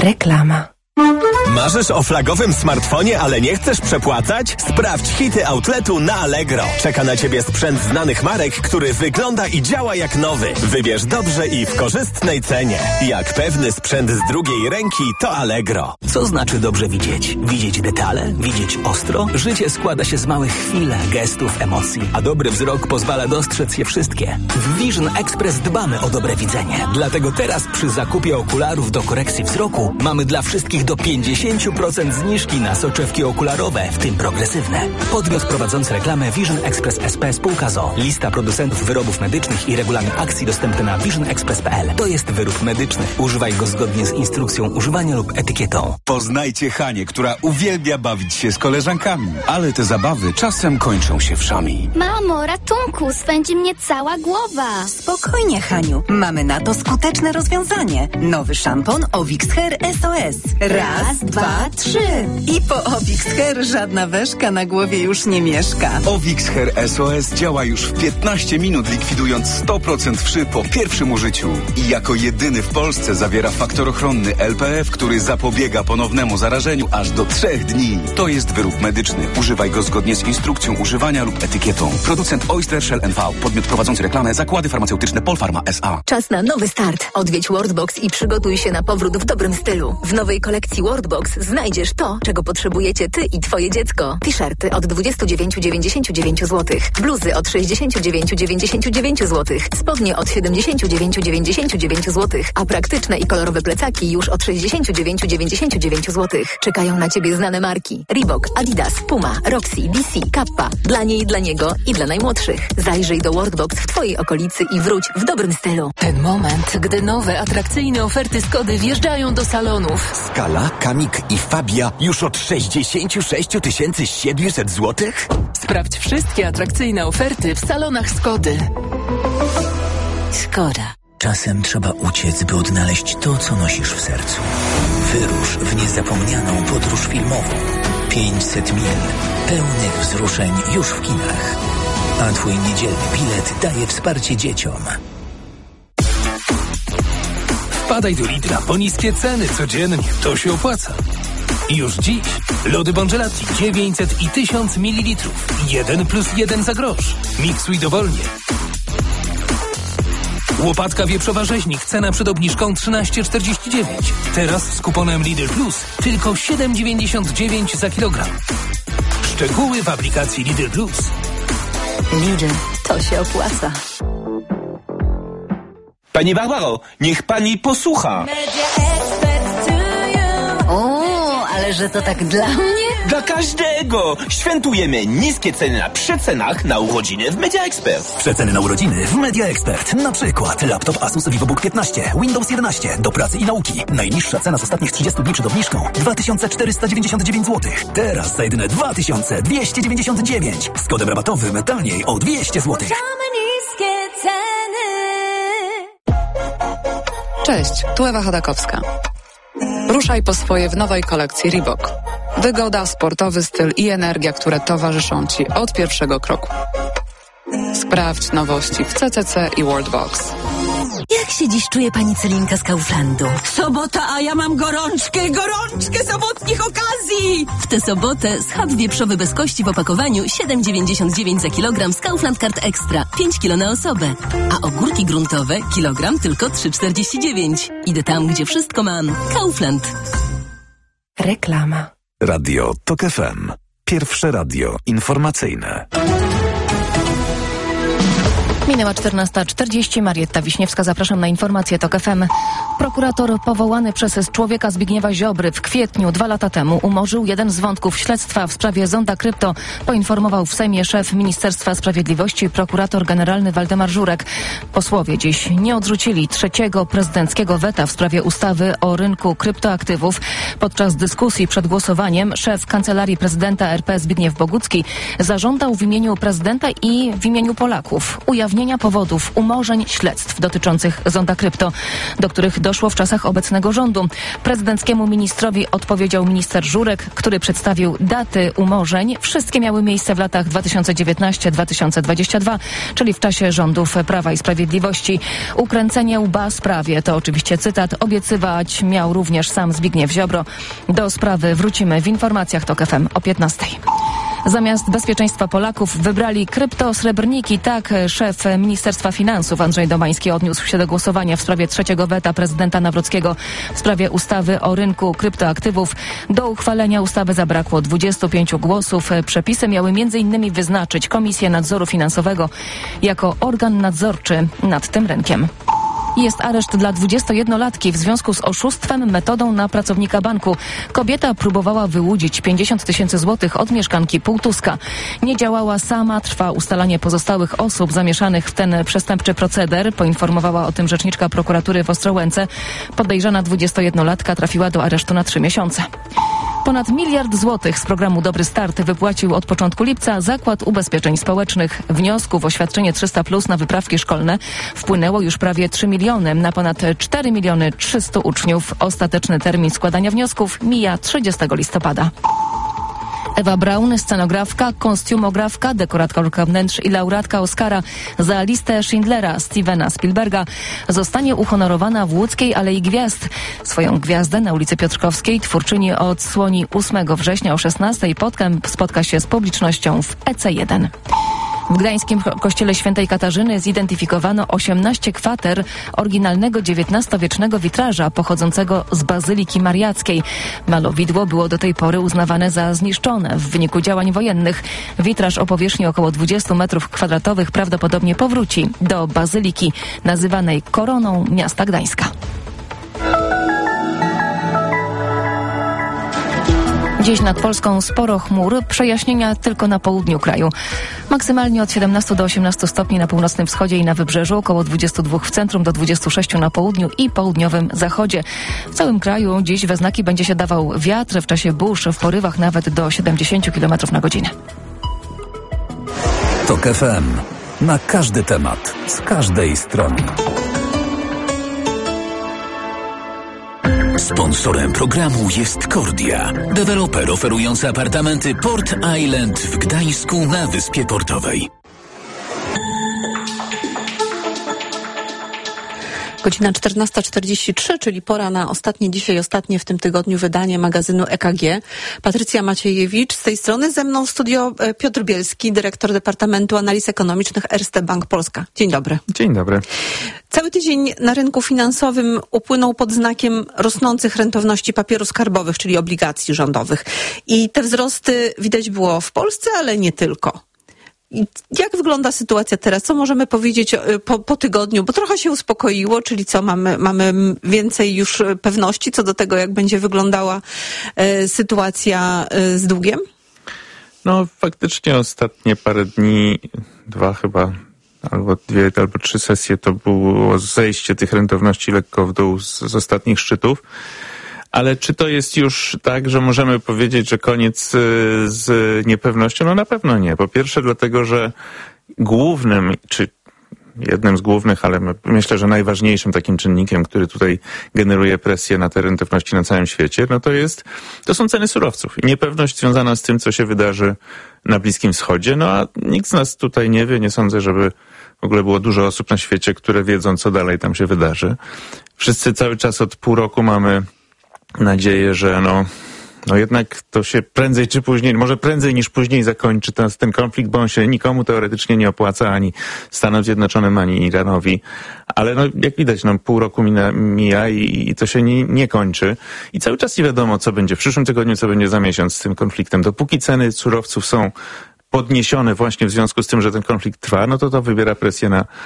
Reklama. Marzysz o flagowym smartfonie, ale nie chcesz przepłacać? Sprawdź hity outletu na Allegro. Czeka na Ciebie sprzęt znanych marek, który wygląda i działa jak nowy. Wybierz dobrze i w korzystnej cenie. Jak pewny sprzęt z drugiej ręki, to Allegro. Co znaczy dobrze widzieć? Widzieć detale? Widzieć ostro? Życie składa się z małych chwil, gestów, emocji, a dobry wzrok pozwala dostrzec je wszystkie. W Vision Express dbamy o dobre widzenie. Dlatego teraz przy zakupie okularów do korekcji wzroku mamy dla wszystkich do 50% zniżki na soczewki okularowe, w tym progresywne. Podmiot prowadzący reklamę Vision Express SP spółka ZOO. Lista producentów wyrobów medycznych i regulamin akcji dostępny na visionexpress.pl. To jest wyrób medyczny. Używaj go zgodnie z instrukcją używania lub etykietą. Poznajcie Hanię, która uwielbia bawić się z koleżankami. Ale te zabawy czasem kończą się wszami. Mamo, ratunku, swędzi mnie cała głowa. Spokojnie, Haniu. Mamy na to skuteczne rozwiązanie. Nowy szampon Ovix Hair SOS. Raz, dwa, trzy. I po Ovix Hair żadna weszka na głowie już nie mieszka. Ovix Hair SOS działa już w 15 minut, likwidując 100% wszy po pierwszym użyciu. I jako jedyny w Polsce zawiera faktor ochronny LPF, który zapobiega ponownemu zarażeniu aż do 3 dni. To jest wyrób medyczny. Używaj go zgodnie z instrukcją używania lub etykietą. Producent Oyster Shell NV. Podmiot prowadzący reklamę. Zakłady farmaceutyczne Polpharma S.A. Czas na nowy start. Odwiedź Worldbox i przygotuj się na powrót w dobrym stylu. W nowej kolekcji Worldbox znajdziesz to, czego potrzebujecie ty i twoje dziecko. T-shirty od 29,99 zł. Bluzy od 69,99 zł. Spodnie od 79,99 zł. A praktyczne i kolorowe plecaki już od 69,99 zł. Czekają na ciebie znane marki. Reebok, Adidas, Puma, Roxy, DC, Kappa. Dla niej, dla niego i dla najmłodszych. Zajrzyj do Worldbox w twojej okolicy i wróć w dobrym stylu. Ten moment, gdy nowe, atrakcyjne oferty Skody wjeżdżają do salonów. Skala, Kamik i Fabia już od 66 700 zł? Sprawdź wszystkie atrakcyjne oferty w salonach Skody. Skoda. Czasem trzeba uciec, by odnaleźć to, co nosisz w sercu. Wyrusz w niezapomnianą podróż filmową. 500 mil pełnych wzruszeń już w kinach. A twój niedzielny bilet daje wsparcie dzieciom. Wpadaj do Lidla po niskie ceny codziennie. To się opłaca. I już dziś lody Bongelati 900 i 1000 ml. 1+1 za grosz. Miksuj dowolnie. Łopatka wieprzowa rzeźnik. Cena przed obniżką 13,49. Teraz z kuponem Lidl Plus tylko 7,99 za kilogram. Szczegóły w aplikacji Lidl Plus. Lidl, to się opłaca. Pani Barbaro, niech pani posłucha. O, ale że to tak dla mnie? Dla każdego! Świętujemy niskie ceny na przecenach na urodziny w Media Expert. Przeceny na urodziny w Media Expert. Na przykład laptop Asus VivoBook 15, Windows 11, do pracy i nauki. Najniższa cena z ostatnich 30 dni przed obniżką 2499 zł. Teraz za jedyne 2299. Z kodem rabatowym taniej o 200 zł. Cześć, tu Ewa Chodakowska. Ruszaj po swoje w nowej kolekcji Reebok. Wygoda, sportowy styl i energia, które towarzyszą Ci od pierwszego kroku. Sprawdź nowości w CCC i Worldbox. Jak się dziś czuje pani Celinka z Kauflandu? Sobota, a ja mam gorączkę sobotnich okazji! W tę sobotę schab wieprzowy bez kości w opakowaniu 7,99 za kilogram z Kaufland Card Extra. 5 kilo na osobę. A ogórki gruntowe kilogram tylko 3,49. Idę tam, gdzie wszystko mam. Kaufland. Reklama. Radio TOK FM. Pierwsze radio informacyjne. Minęła 14:40. Marietta Wiśniewska, zapraszam na informację TOK FM. Prokurator powołany przez człowieka Zbigniewa Ziobry w kwietniu 2 lata temu umorzył jeden z wątków śledztwa w sprawie Zonda Krypto, poinformował w Sejmie szef Ministerstwa Sprawiedliwości, prokurator generalny Waldemar Żurek. Posłowie dziś nie odrzucili 3. prezydenckiego weta w sprawie ustawy o rynku kryptoaktywów. Podczas dyskusji przed głosowaniem szef Kancelarii Prezydenta RP Zbigniew Bogucki zażądał w imieniu prezydenta i w imieniu Polaków ujawnienia wyjaśnienia powodów umorzeń śledztw dotyczących Zonda Krypto, do których doszło w czasach obecnego rządu. Prezydenckiemu ministrowi odpowiedział minister Żurek, który przedstawił daty umorzeń. Wszystkie miały miejsce w latach 2019-2022, czyli w czasie rządów Prawa i Sprawiedliwości. Ukręcenie łba sprawie, to oczywiście cytat, obiecywać miał również sam Zbigniew Ziobro. Do sprawy wrócimy w informacjach TOK FM o 15:00. Zamiast bezpieczeństwa Polaków wybrali kryptosrebrniki. Tak szef Ministerstwa Finansów Andrzej Domański odniósł się do głosowania w sprawie trzeciego weta prezydenta Nawrockiego w sprawie ustawy o rynku kryptoaktywów. Do uchwalenia ustawy zabrakło 25 głosów. Przepisy miały m.in. wyznaczyć Komisję Nadzoru Finansowego jako organ nadzorczy nad tym rynkiem. Jest areszt dla 21-latki w związku z oszustwem metodą na pracownika banku. Kobieta próbowała wyłudzić 50 000 złotych od mieszkanki Półtuska. Nie działała sama, trwa ustalanie pozostałych osób zamieszanych w ten przestępczy proceder. Poinformowała o tym rzeczniczka prokuratury w Ostrołęce. Podejrzana 21-latka trafiła do aresztu na 3 miesiące. Ponad 1 miliard złotych z programu Dobry Start wypłacił od początku lipca Zakład Ubezpieczeń Społecznych. Wniosków o świadczenie 300+ na wyprawki szkolne wpłynęło już prawie 3 miliony na ponad 4 300 000 uczniów. Ostateczny termin składania wniosków mija 30 listopada. Ewa Braun, scenografka, kostiumografka, dekoratorka wnętrz i laureatka Oscara za listę Schindlera Stevena Spielberga zostanie uhonorowana w łódzkiej Alei Gwiazd. Swoją gwiazdę na ulicy Piotrkowskiej twórczyni odsłoni 8 września o 16:00. Potem spotka się z publicznością w EC1. W gdańskim kościele świętej Katarzyny zidentyfikowano 18 kwater oryginalnego XIX-wiecznego witraża pochodzącego z Bazyliki Mariackiej. Malowidło było do tej pory uznawane za zniszczone w wyniku działań wojennych. Witraż o powierzchni około 20 m2 prawdopodobnie powróci do Bazyliki, nazywanej koroną miasta Gdańska. Dziś nad Polską sporo chmur, przejaśnienia tylko na południu kraju. Maksymalnie od 17 do 18 stopni na północnym wschodzie i na wybrzeżu, około 22 w centrum do 26 na południu i południowym zachodzie. W całym kraju dziś we znaki będzie się dawał wiatr w czasie burz, w porywach nawet do 70 km na godzinę. TOK FM. Na każdy temat, z każdej strony. Sponsorem programu jest Kordia, deweloper oferujący apartamenty Port Island w Gdańsku na Wyspie Portowej. Godzina 14:43, czyli pora na ostatnie w tym tygodniu wydanie magazynu EKG. Patrycja Maciejewicz z tej strony, ze mną w studio Piotr Bielski, dyrektor Departamentu Analiz Ekonomicznych Erste Bank Polska. Dzień dobry. Dzień dobry. Cały tydzień na rynku finansowym upłynął pod znakiem rosnących rentowności papierów skarbowych, czyli obligacji rządowych. I te wzrosty widać było w Polsce, ale nie tylko. Jak wygląda sytuacja teraz? Co możemy powiedzieć po tygodniu? Bo trochę się uspokoiło, czyli co, mamy więcej już pewności co do tego, jak będzie wyglądała sytuacja z długiem? No faktycznie ostatnie parę dni, 2 chyba, albo 2 albo 3 sesje to było zejście tych rentowności lekko w dół z ostatnich szczytów. Ale czy to jest już tak, że możemy powiedzieć, że koniec z niepewnością? No na pewno nie. Po pierwsze dlatego, że głównym, czy jednym z głównych, ale myślę, że najważniejszym takim czynnikiem, który tutaj generuje presję na te rentowności na całym świecie, no to są ceny surowców i niepewność związana z tym, co się wydarzy na Bliskim Wschodzie. No a nikt z nas tutaj nie wie, nie sądzę, żeby w ogóle było dużo osób na świecie, które wiedzą, co dalej tam się wydarzy. Wszyscy cały czas od pół roku mamy nadzieję, że no jednak to się prędzej czy później, może prędzej niż później zakończy ten konflikt, bo on się nikomu teoretycznie nie opłaca, ani Stanom Zjednoczonym, ani Iranowi. Ale jak widać, pół roku mija i to się nie kończy. I cały czas nie wiadomo, co będzie w przyszłym tygodniu, co będzie za miesiąc z tym konfliktem. Dopóki ceny surowców są podniesione właśnie w związku z tym, że ten konflikt trwa, no to wywiera presję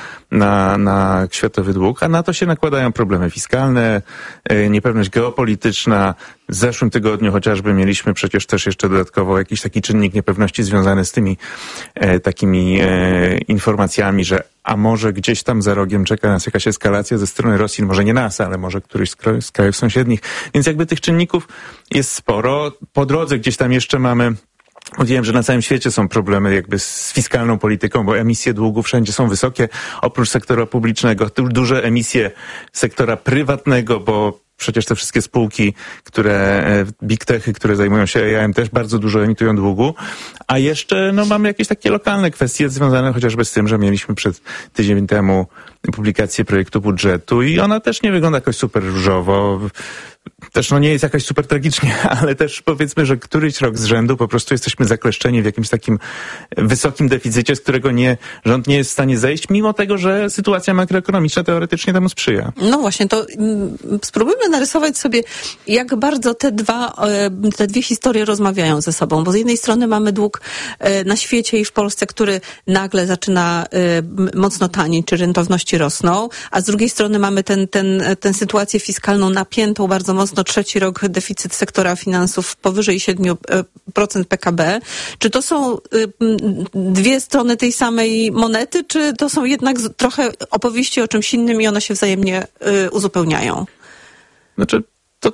na światowy dług, a na to się nakładają problemy fiskalne, niepewność geopolityczna. W zeszłym tygodniu chociażby mieliśmy przecież też jeszcze dodatkowo jakiś taki czynnik niepewności związany z tymi takimi informacjami, że a może gdzieś tam za rogiem czeka nas jakaś eskalacja ze strony Rosji, może nie nas, ale może któryś z krajów sąsiednich. Więc jakby tych czynników jest sporo. Po drodze gdzieś tam jeszcze mamy Wiem, że na całym świecie są problemy jakby z fiskalną polityką, bo emisje długu wszędzie są wysokie, oprócz sektora publicznego, duże emisje sektora prywatnego, bo przecież te wszystkie spółki, big techy, które zajmują się AI-em, też bardzo dużo emitują długu. A jeszcze mamy jakieś takie lokalne kwestie związane chociażby z tym, że mieliśmy przed tydzień temu publikację projektu budżetu i ona też nie wygląda jakoś super różowo. Też nie jest jakaś super tragicznie, ale też powiedzmy, że któryś rok z rzędu po prostu jesteśmy zakleszczeni w jakimś takim wysokim deficycie, z którego rząd nie jest w stanie zejść, mimo tego, że sytuacja makroekonomiczna teoretycznie temu sprzyja. No właśnie, to spróbujmy narysować sobie, jak bardzo te dwie historie rozmawiają ze sobą, bo z jednej strony mamy dług na świecie i w Polsce, który nagle zaczyna mocno tanieć, czy rentowności rosną, a z drugiej strony mamy tę sytuację fiskalną napiętą bardzo mocno, trzeci rok deficyt sektora finansów powyżej 7% PKB. Czy to są dwie strony tej samej monety, czy to są jednak trochę opowieści o czymś innym i one się wzajemnie uzupełniają? Znaczy, to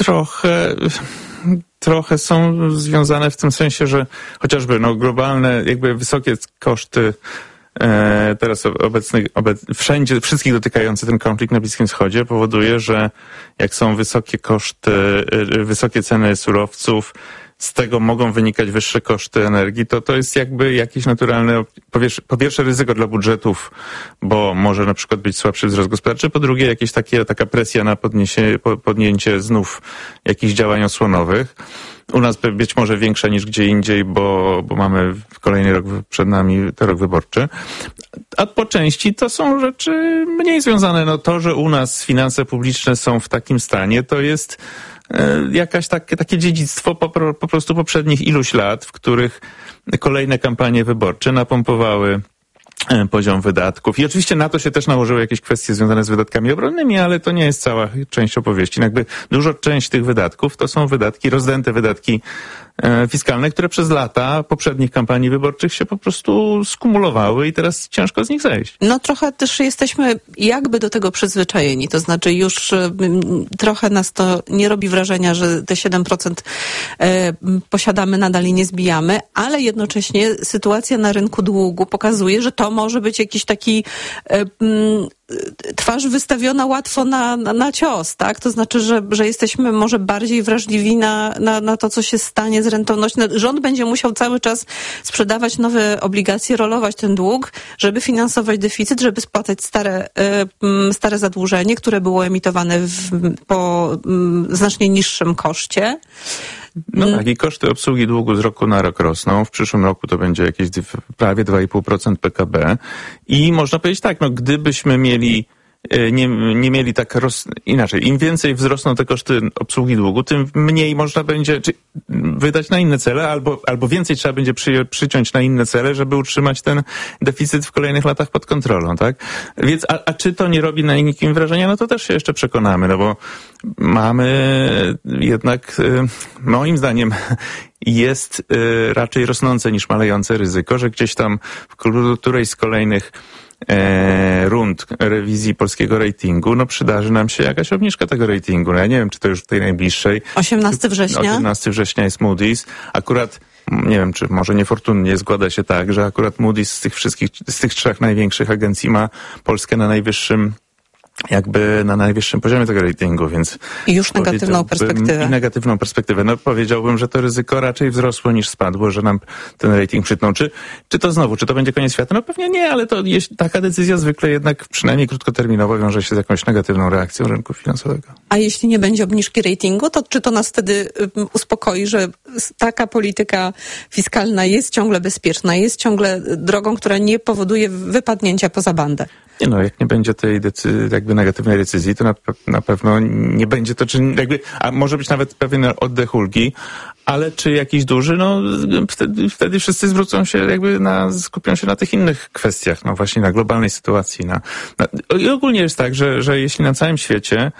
trochę są związane w tym sensie, że chociażby globalne, jakby wysokie koszty teraz wszędzie, wszystkich dotykający ten konflikt na Bliskim Wschodzie powoduje, że jak są wysokie koszty, wysokie ceny surowców, z tego mogą wynikać wyższe koszty energii, to jest jakby jakieś naturalne, po pierwsze ryzyko dla budżetów, bo może na przykład być słabszy wzrost gospodarczy, po drugie jakieś taka presja na podjęcie znów jakichś działań osłonowych. U nas być może większa niż gdzie indziej, bo mamy kolejny rok przed nami, to rok wyborczy. A po części to są rzeczy mniej związane. To, że u nas finanse publiczne są w takim stanie, to jest jakaś takie dziedzictwo po prostu poprzednich iluś lat, w których kolejne kampanie wyborcze napompowały poziom wydatków. I oczywiście na to się też nałożyły jakieś kwestie związane z wydatkami obronnymi, ale to nie jest cała część opowieści. Duża część tych wydatków to są rozdęte wydatki fiskalne, które przez lata poprzednich kampanii wyborczych się po prostu skumulowały i teraz ciężko z nich zejść. Trochę też jesteśmy jakby do tego przyzwyczajeni, to znaczy już trochę nas to nie robi wrażenia, że te 7% posiadamy nadal i nie zbijamy, ale jednocześnie sytuacja na rynku długu pokazuje, że to może być jakiś taki twarz wystawiona łatwo na cios, tak? To znaczy, że jesteśmy może bardziej wrażliwi na to, co się stanie z rentownością. Rząd będzie musiał cały czas sprzedawać nowe obligacje, rolować ten dług, żeby finansować deficyt, żeby spłacać stare zadłużenie, które było emitowane po znacznie niższym koszcie. Tak, i koszty obsługi długu z roku na rok rosną. W przyszłym roku to będzie jakieś prawie 2,5% PKB. I można powiedzieć tak, gdybyśmy nie mieli inaczej, im więcej wzrosną te koszty obsługi długu, tym mniej można będzie wydać na inne cele, albo więcej trzeba będzie przyciąć na inne cele, żeby utrzymać ten deficyt w kolejnych latach pod kontrolą, tak? Więc, a czy to nie robi na nikim wrażenia? To też się jeszcze przekonamy, bo mamy jednak, moim zdaniem, jest raczej rosnące niż malejące ryzyko, że gdzieś tam w którejś z kolejnych rund rewizji polskiego ratingu, przydarzy nam się jakaś obniżka tego ratingu. Ja nie wiem, czy to już w tej najbliższej. 18 września? 18 września jest Moody's. Akurat, nie wiem, czy może niefortunnie składa się tak, że akurat Moody's z tych trzech największych agencji ma Polskę na najwyższym poziomie tego ratingu, więc... I już negatywną perspektywę. I negatywną perspektywę. Powiedziałbym, że to ryzyko raczej wzrosło niż spadło, że nam ten rating przytnął. Czy to będzie koniec świata? Pewnie nie, ale taka decyzja zwykle jednak przynajmniej krótkoterminowo wiąże się z jakąś negatywną reakcją rynku finansowego. A jeśli nie będzie obniżki ratingu, to czy to nas wtedy uspokoi, że taka polityka fiskalna jest ciągle bezpieczna, jest ciągle drogą, która nie powoduje wypadnięcia poza bandę? Jak nie będzie tej negatywnej decyzji, to na pewno nie będzie to, a może być nawet pewien oddech ulgi, ale czy jakiś duży, wtedy wszyscy zwrócą się skupią się na tych innych kwestiach, właśnie na globalnej sytuacji. I ogólnie jest tak, że jeśli na całym świecie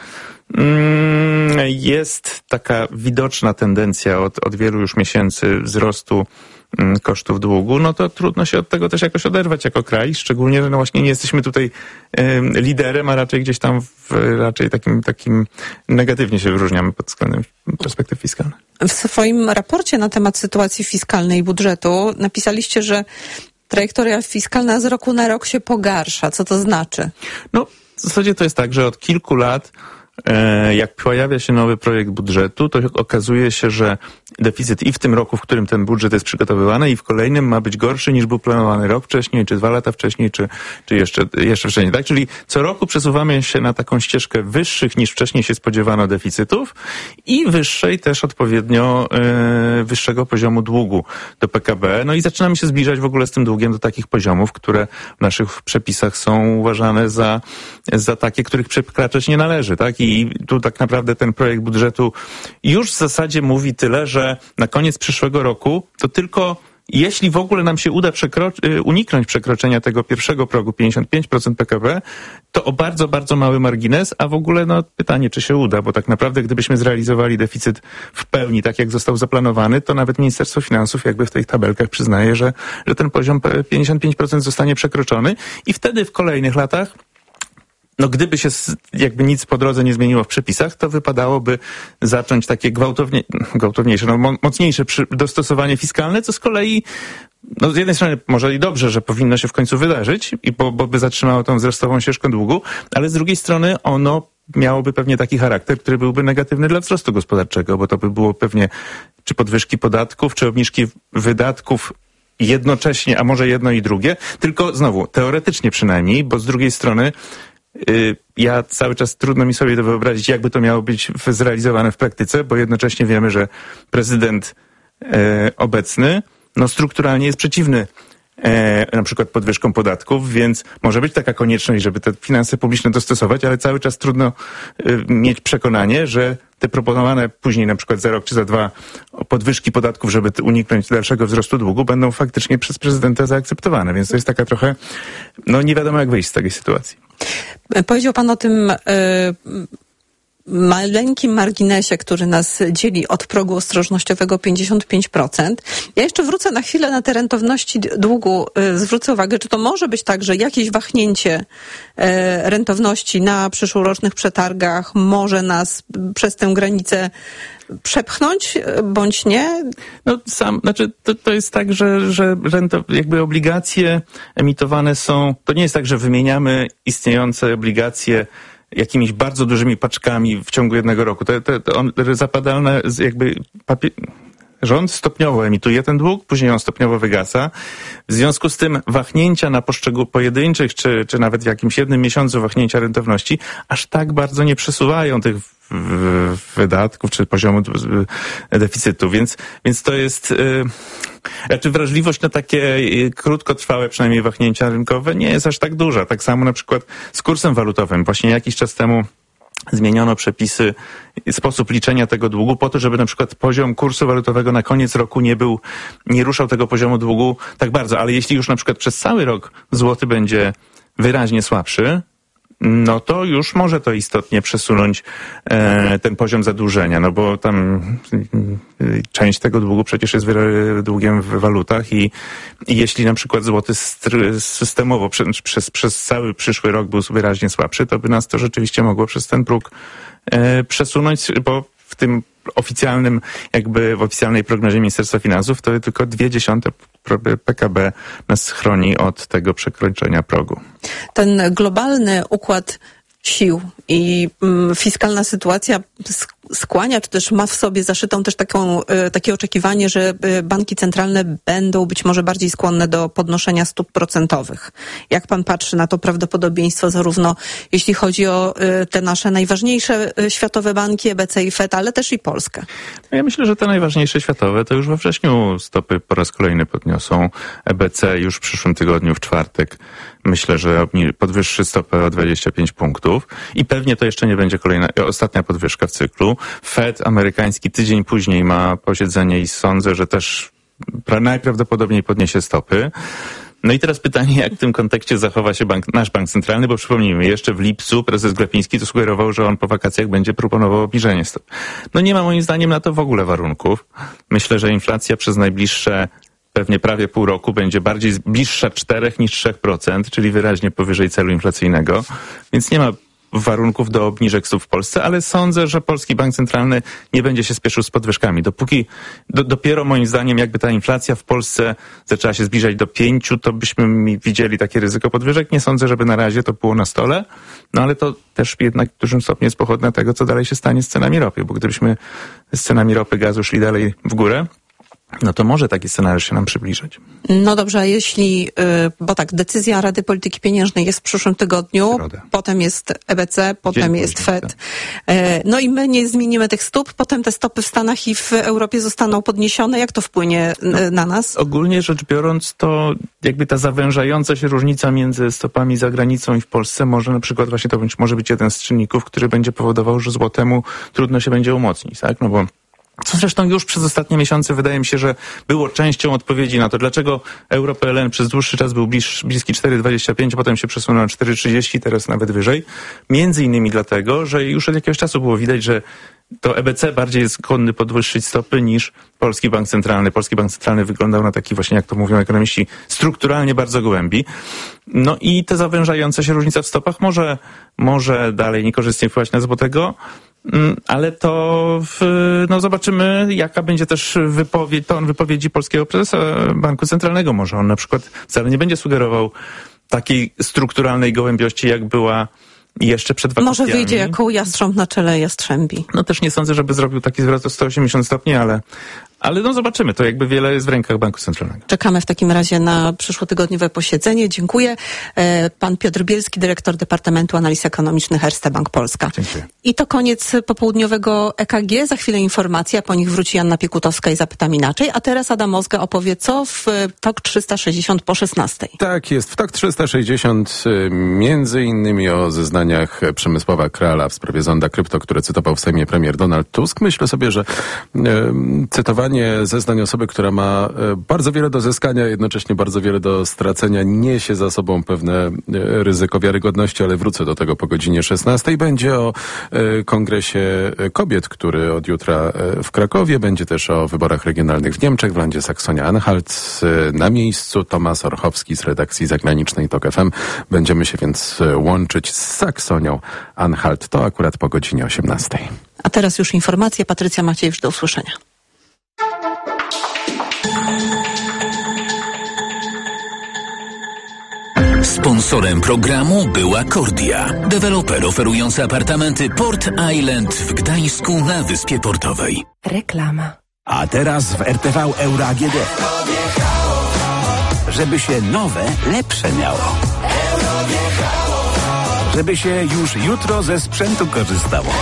jest taka widoczna tendencja od wielu już miesięcy wzrostu kosztów długu, no to trudno się od tego też jakoś oderwać jako kraj, szczególnie, że no właśnie nie jesteśmy tutaj liderem, a raczej gdzieś tam raczej takim negatywnie się wyróżniamy pod względem perspektyw fiskalnych. W swoim raporcie na temat sytuacji fiskalnej budżetu napisaliście, że trajektoria fiskalna z roku na rok się pogarsza. Co to znaczy? No, w zasadzie to jest tak, że od kilku lat jak pojawia się nowy projekt budżetu, to okazuje się, że deficyt i w tym roku, w którym ten budżet jest przygotowywany, i w kolejnym ma być gorszy niż był planowany rok wcześniej, czy 2 lata wcześniej, czy jeszcze wcześniej. Tak? Czyli co roku przesuwamy się na taką ścieżkę wyższych niż wcześniej się spodziewano deficytów i wyższej też odpowiednio wyższego poziomu długu do PKB. No i zaczynamy się zbliżać w ogóle z tym długiem do takich poziomów, które w naszych przepisach są uważane za takie, których przekraczać nie należy. Tak? I tu tak naprawdę ten projekt budżetu już w zasadzie mówi tyle, że na koniec przyszłego roku to tylko jeśli w ogóle nam się uda uniknąć przekroczenia tego pierwszego progu 55% PKB, to o bardzo, bardzo mały margines, a w ogóle no pytanie, czy się uda, bo tak naprawdę gdybyśmy zrealizowali deficyt w pełni, tak jak został zaplanowany, to nawet Ministerstwo Finansów jakby w tych tabelkach przyznaje, że ten poziom 55% zostanie przekroczony i wtedy w kolejnych latach no gdyby się jakby nic po drodze nie zmieniło w przepisach, to wypadałoby zacząć takie gwałtowniejsze, mocniejsze dostosowanie fiskalne, co z kolei no z jednej strony może i dobrze, że powinno się w końcu wydarzyć, bo by zatrzymało tą wzrostową ścieżkę długu, ale z drugiej strony ono miałoby pewnie taki charakter, który byłby negatywny dla wzrostu gospodarczego, bo to by było pewnie czy podwyżki podatków, czy obniżki wydatków jednocześnie, a może jedno i drugie, tylko znowu teoretycznie przynajmniej, bo z drugiej strony ja cały czas trudno mi sobie to wyobrazić, jakby to miało być zrealizowane w praktyce, bo jednocześnie wiemy, że prezydent obecny no strukturalnie jest przeciwny na przykład podwyżkom podatków, więc może być taka konieczność, żeby te finanse publiczne dostosować, ale cały czas trudno mieć przekonanie, że te proponowane później na przykład za rok czy za 2 podwyżki podatków, żeby uniknąć dalszego wzrostu długu, będą faktycznie przez prezydenta zaakceptowane. Więc to jest taka trochę, no nie wiadomo jak wyjść z takiej sytuacji. Powiedział pan o tym maleńkim marginesie, który nas dzieli od progu ostrożnościowego 55%. Ja jeszcze wrócę na chwilę na te rentowności długu. Zwrócę uwagę, czy to może być tak, że jakieś wahnięcie rentowności na przyszłorocznych przetargach może nas przez tę granicę przepchnąć, bądź nie? No to jest tak, że jakby obligacje emitowane są, to nie jest tak, że wymieniamy istniejące obligacje jakimiś bardzo dużymi paczkami w ciągu jednego roku. Zapadalne jakby rząd stopniowo emituje ten dług, później on stopniowo wygasa. W związku z tym wahnięcia na pojedynczych, czy nawet w jakimś jednym miesiącu wahnięcia rentowności aż tak bardzo nie przesuwają tych wydatków, czy poziomu deficytu. Więc to jest raczej wrażliwość na takie krótkotrwałe przynajmniej wahnięcia rynkowe nie jest aż tak duża. Tak samo na przykład z kursem walutowym. Właśnie jakiś czas temu zmieniono przepisy, sposób liczenia tego długu po to, żeby na przykład poziom kursu walutowego na koniec roku nie ruszał tego poziomu długu tak bardzo. Ale jeśli już na przykład przez cały rok złoty będzie wyraźnie słabszy, no to już może to istotnie przesunąć ten poziom zadłużenia, no bo tam część tego długu przecież jest długiem w walutach i jeśli na przykład złoty systemowo przez cały przyszły rok był wyraźnie słabszy, to by nas to rzeczywiście mogło przez ten próg przesunąć, bo w tym w oficjalnej prognozie Ministerstwa Finansów to tylko 0,2% PKB nas chroni od tego przekroczenia progu. Ten globalny układ sił i fiskalna sytuacja skłania, czy też ma w sobie zaszytą też takie oczekiwanie, że banki centralne będą być może bardziej skłonne do podnoszenia stóp procentowych. Jak pan patrzy na to prawdopodobieństwo, zarówno jeśli chodzi o te nasze najważniejsze światowe banki, EBC i FED, ale też i Polskę? Ja myślę, że te najważniejsze światowe to już we wrześniu stopy po raz kolejny podniosą. EBC już w przyszłym tygodniu, w czwartek, myślę, że podwyższy stopę o 25 punktów i pewnie to jeszcze nie będzie ostatnia podwyżka w cyklu. Fed amerykański tydzień później ma posiedzenie i sądzę, że też najprawdopodobniej podniesie stopy. No i teraz pytanie, jak w tym kontekście zachowa się nasz bank centralny, bo przypomnijmy, jeszcze w lipcu prezes Glapiński to sugerował, że on po wakacjach będzie proponował obniżenie stop. No nie ma moim zdaniem na to w ogóle warunków. Myślę, że inflacja przez najbliższe pewnie prawie pół roku będzie bardziej bliższa 4 niż 3%, czyli wyraźnie powyżej celu inflacyjnego, więc nie ma warunków do obniżek stóp w Polsce, ale sądzę, że Polski Bank Centralny nie będzie się spieszył z podwyżkami. Dopóki dopiero moim zdaniem jakby ta inflacja w Polsce zaczęła się zbliżać do 5, to byśmy widzieli takie ryzyko podwyżek. Nie sądzę, żeby na razie to było na stole, no ale to też jednak w dużym stopniu jest pochodne tego, co dalej się stanie z cenami ropy, bo gdybyśmy z cenami ropy, gazu szli dalej w górę, no to może taki scenariusz się nam przybliżyć. No dobrze, a jeśli, bo tak, decyzja Rady Polityki Pieniężnej jest w przyszłym tygodniu, potem jest EBC, potem jest Fed. No i my nie zmienimy tych stóp, potem te stopy w Stanach i w Europie zostaną podniesione. Jak to wpłynie na nas? Ogólnie rzecz biorąc, to jakby ta zawężająca się różnica między stopami za granicą i w Polsce może na przykład właśnie to może być jeden z czynników, który będzie powodował, że złotemu trudno się będzie umocnić, tak? No bo co zresztą już przez ostatnie miesiące wydaje mi się, że było częścią odpowiedzi na to, dlaczego euro-PLN przez dłuższy czas był bliski 4,25, potem się przesunął na 4,30, teraz nawet wyżej. Między innymi dlatego, że już od jakiegoś czasu było widać, że to EBC bardziej jest skłonny podwyższyć stopy niż Polski Bank Centralny. Polski Bank Centralny wyglądał na taki właśnie, jak to mówią ekonomiści, strukturalnie bardzo głębi. No i te zawężające się różnice w stopach może dalej niekorzystnie wpływać na złotego, ale to no zobaczymy, jaka będzie też ton wypowiedzi polskiego prezesa Banku Centralnego. Może on na przykład wcale nie będzie sugerował takiej strukturalnej gołębiości, jak była jeszcze przed wakacjami. Może wyjdzie jako jastrząb na czele jastrzębi. No też nie sądzę, żeby zrobił taki zwrot o 180 stopni, ale no zobaczymy. To jakby wiele jest w rękach Banku Centralnego. Czekamy w takim razie na przyszłotygodniowe posiedzenie. Dziękuję. Pan Piotr Bielski, dyrektor Departamentu Analiz Ekonomicznych Erste Bank Polska. Dziękuję. I to koniec popołudniowego EKG. Za chwilę informacja, po nich wróci Anna Piekutowska i zapytam inaczej. A teraz Adam Mozga opowie, co w TOK 360 po 16. Tak jest. W TOK 360 między innymi o zeznaniach Przemysława Krala w sprawie zonda krypto, które cytował w Sejmie premier Donald Tusk. Myślę sobie, że cytowanie zeznań osoby, która ma bardzo wiele do zyskania, jednocześnie bardzo wiele do stracenia, niesie za sobą pewne ryzyko wiarygodności, ale wrócę do tego po godzinie 16. Będzie o Kongresie Kobiet, który od jutra w Krakowie. Będzie też o wyborach regionalnych w Niemczech, w landzie Saksonia-Anhalt. Na miejscu Tomasz Orchowski z redakcji zagranicznej TOK FM. Będziemy się więc łączyć z Saksonią-Anhalt. To akurat po godzinie 18. A teraz już informacje. Patrycja Maciejewicz, do usłyszenia. Sponsorem programu była Kordia, deweloper oferujący apartamenty Port Island w Gdańsku na Wyspie Portowej. Reklama. A teraz w RTV Euro AGD. Żeby się nowe, lepsze miało. Żeby się już jutro ze sprzętu korzystało.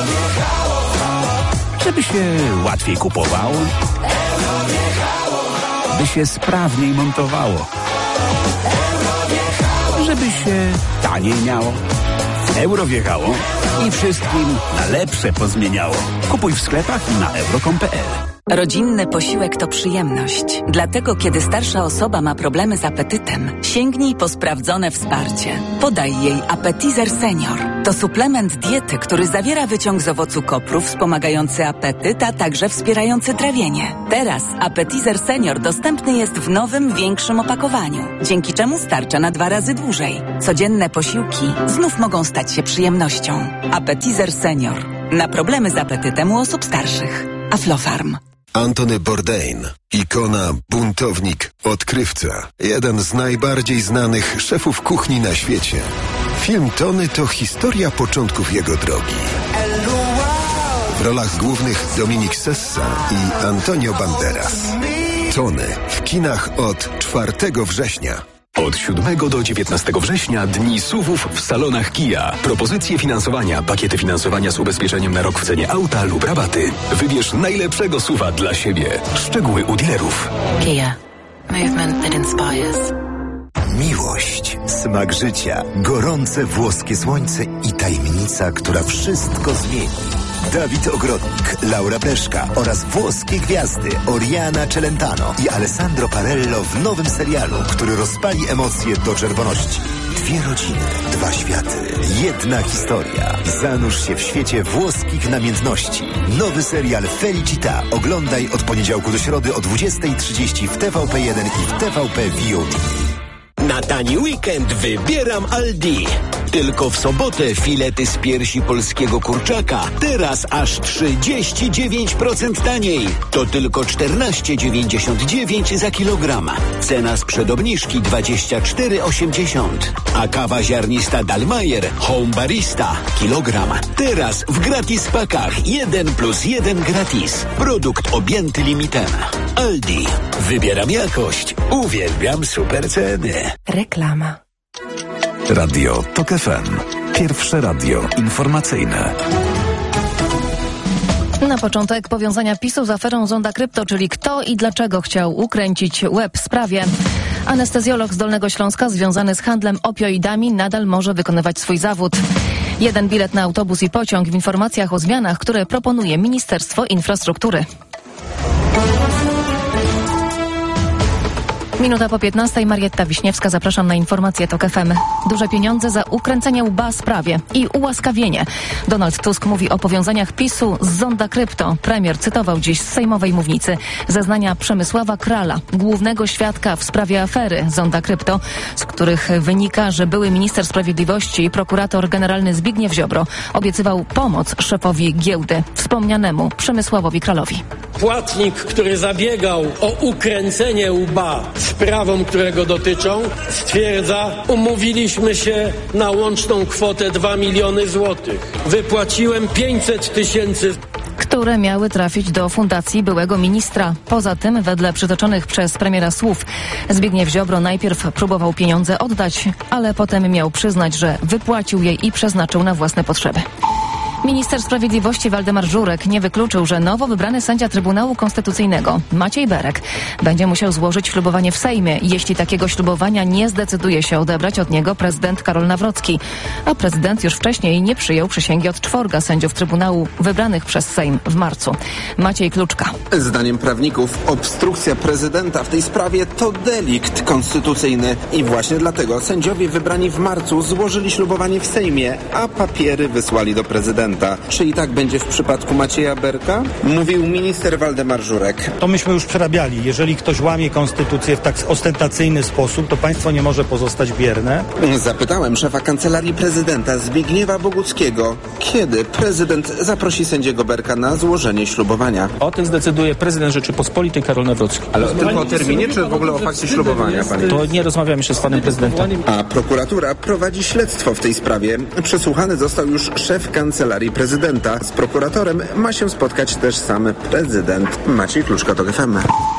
Żeby się łatwiej kupowało. By się sprawniej montowało. Żeby się taniej miało. Euro wjechało i wszystkim na lepsze pozmieniało. Kupuj w sklepach i na euro.com.pl. Rodzinny posiłek to przyjemność. Dlatego, kiedy starsza osoba ma problemy z apetytem, sięgnij po sprawdzone wsparcie. Podaj jej Appetizer Senior. To suplement diety, który zawiera wyciąg z owocu kopru wspomagający apetyt, a także wspierający trawienie. Teraz Appetizer Senior dostępny jest w nowym, większym opakowaniu, dzięki czemu starcza na 2 razy dłużej. Codzienne posiłki znów mogą stać się przyjemnością. Appetizer Senior. Na problemy z apetytem u osób starszych. Aflofarm. Antony Bourdain, ikona, buntownik, odkrywca. Jeden z najbardziej znanych szefów kuchni na świecie. Film Tony to historia początków jego drogi. W rolach głównych Dominik Sessa i Antonio Banderas. Tony w kinach od 4 września. Od 7 do 19 września dni SUV-ów w salonach Kia. Propozycje finansowania, pakiety finansowania z ubezpieczeniem na rok w cenie auta lub rabaty. Wybierz najlepszego SUV-a dla siebie. Szczegóły u dealerów. Kia. Movement that inspires. Miłość, smak życia, gorące włoskie słońce i tajemnica, która wszystko zmieni. Dawid Ogrodnik, Laura Pleszka oraz włoskie gwiazdy Oriana Celentano i Alessandro Parello w nowym serialu, który rozpali emocje do czerwoności. Dwie rodziny, dwa światy, jedna historia. Zanurz się w świecie włoskich namiętności. Nowy serial Felicita oglądaj od poniedziałku do środy o 20:30 w TVP1 i w TVP VOD. Na tani weekend wybieram Aldi. Tylko w sobotę filety z piersi polskiego kurczaka. Teraz aż 39% taniej. To tylko 14,99 za kilogram. Cena sprzed obniżki 24,80. A kawa ziarnista Dalmayer Home Barista kilogram. Teraz w gratis pakach 1+1 gratis. Produkt objęty limitem. Aldi. Wybieram jakość. Uwielbiam super ceny. Reklama. Radio TOK FM. Pierwsze radio informacyjne. Na początek powiązania PiS-u z aferą Zonda Krypto, czyli kto i dlaczego chciał ukręcić łeb w sprawie. Anestezjolog z Dolnego Śląska związany z handlem opioidami nadal może wykonywać swój zawód. 1 bilet na autobus i pociąg w informacjach o zmianach, które proponuje Ministerstwo Infrastruktury. Minuta po 15. Marietta Wiśniewska. Zapraszam na informacje TOK FM. Duże pieniądze za ukręcenie łba sprawie i ułaskawienie. Donald Tusk mówi o powiązaniach PiS-u z Zonda Krypto. Premier cytował dziś z sejmowej mównicy zeznania Przemysława Krala, głównego świadka w sprawie afery Zonda Krypto, z których wynika, że były minister sprawiedliwości i prokurator generalny Zbigniew Ziobro obiecywał pomoc szefowi giełdy, wspomnianemu Przemysławowi Kralowi. Płatnik, który zabiegał o ukręcenie łba sprawom, które go dotyczą, stwierdza: umówiliśmy się na łączną kwotę 2 miliony złotych. Wypłaciłem 500 000, które miały trafić do fundacji byłego ministra. Poza tym, wedle przytoczonych przez premiera słów, Zbigniew Ziobro najpierw próbował pieniądze oddać, ale potem miał przyznać, że wypłacił je i przeznaczył na własne potrzeby. Minister Sprawiedliwości Waldemar Żurek nie wykluczył, że nowo wybrany sędzia Trybunału Konstytucyjnego Maciej Berek będzie musiał złożyć ślubowanie w Sejmie, jeśli takiego ślubowania nie zdecyduje się odebrać od niego prezydent Karol Nawrocki. A prezydent już wcześniej nie przyjął przysięgi od 4 sędziów Trybunału wybranych przez Sejm w marcu. Maciej Kluczka. Zdaniem prawników obstrukcja prezydenta w tej sprawie to delikt konstytucyjny i właśnie dlatego sędziowie wybrani w marcu złożyli ślubowanie w Sejmie, a papiery wysłali do prezydenta. Czy i tak będzie w przypadku Macieja Berka? Mówił minister Waldemar Żurek. To myśmy już przerabiali. Jeżeli ktoś łamie konstytucję w tak ostentacyjny sposób, to państwo nie może pozostać bierne. Zapytałem szefa Kancelarii Prezydenta Zbigniewa Boguckiego, kiedy prezydent zaprosi sędziego Berka na złożenie ślubowania. O tym zdecyduje prezydent Rzeczypospolitej Karol Nawrocki. Ale tylko o terminie, czy w ogóle o fakcie ślubowania, panie? To nie rozmawiam jeszcze z panem prezydentem. A prokuratura prowadzi śledztwo w tej sprawie. Przesłuchany został już szef Kancelarii Prezydenta. Z prokuratorem ma się spotkać też sam prezydent. Maciej Kluczka, TOK FM.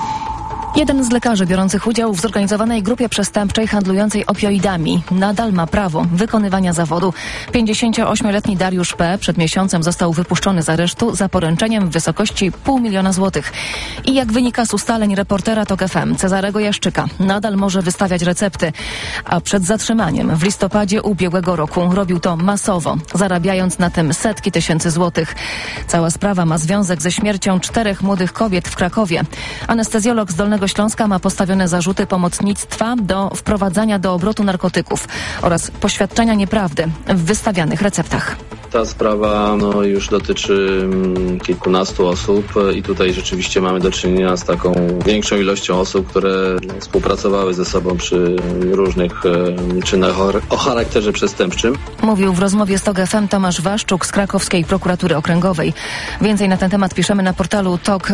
Jeden z lekarzy biorących udział w zorganizowanej grupie przestępczej handlującej opioidami nadal ma prawo wykonywania zawodu. 58-letni Dariusz P. przed miesiącem został wypuszczony z aresztu za poręczeniem w wysokości 500 000 złotych. I jak wynika z ustaleń reportera TOK FM Cezarego Jaszczyka, nadal może wystawiać recepty, a przed zatrzymaniem w listopadzie ubiegłego roku robił to masowo, zarabiając na tym setki tysięcy złotych. Cała sprawa ma związek ze śmiercią 4 młodych kobiet w Krakowie. Anestezjolog z Dolnego Śląska ma postawione zarzuty pomocnictwa do wprowadzania do obrotu narkotyków oraz poświadczenia nieprawdy w wystawianych receptach. Ta sprawa już dotyczy kilkunastu osób i tutaj rzeczywiście mamy do czynienia z taką większą ilością osób, które współpracowały ze sobą przy różnych czynach o charakterze przestępczym. Mówił w rozmowie z TOK FM Tomasz Waszczuk z krakowskiej prokuratury okręgowej. Więcej na ten temat piszemy na portalu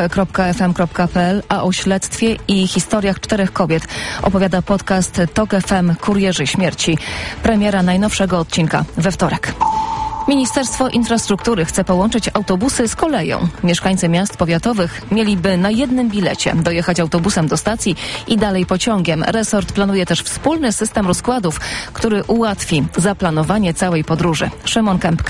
tok.fm.pl, a o śledztwie i historiach 4 kobiet opowiada podcast TOK FM Kurierzy Śmierci. Premiera najnowszego odcinka we wtorek. Ministerstwo Infrastruktury chce połączyć autobusy z koleją. Mieszkańcy miast powiatowych mieliby na jednym bilecie dojechać autobusem do stacji i dalej pociągiem. Resort planuje też wspólny system rozkładów, który ułatwi zaplanowanie całej podróży. Szymon Kępka.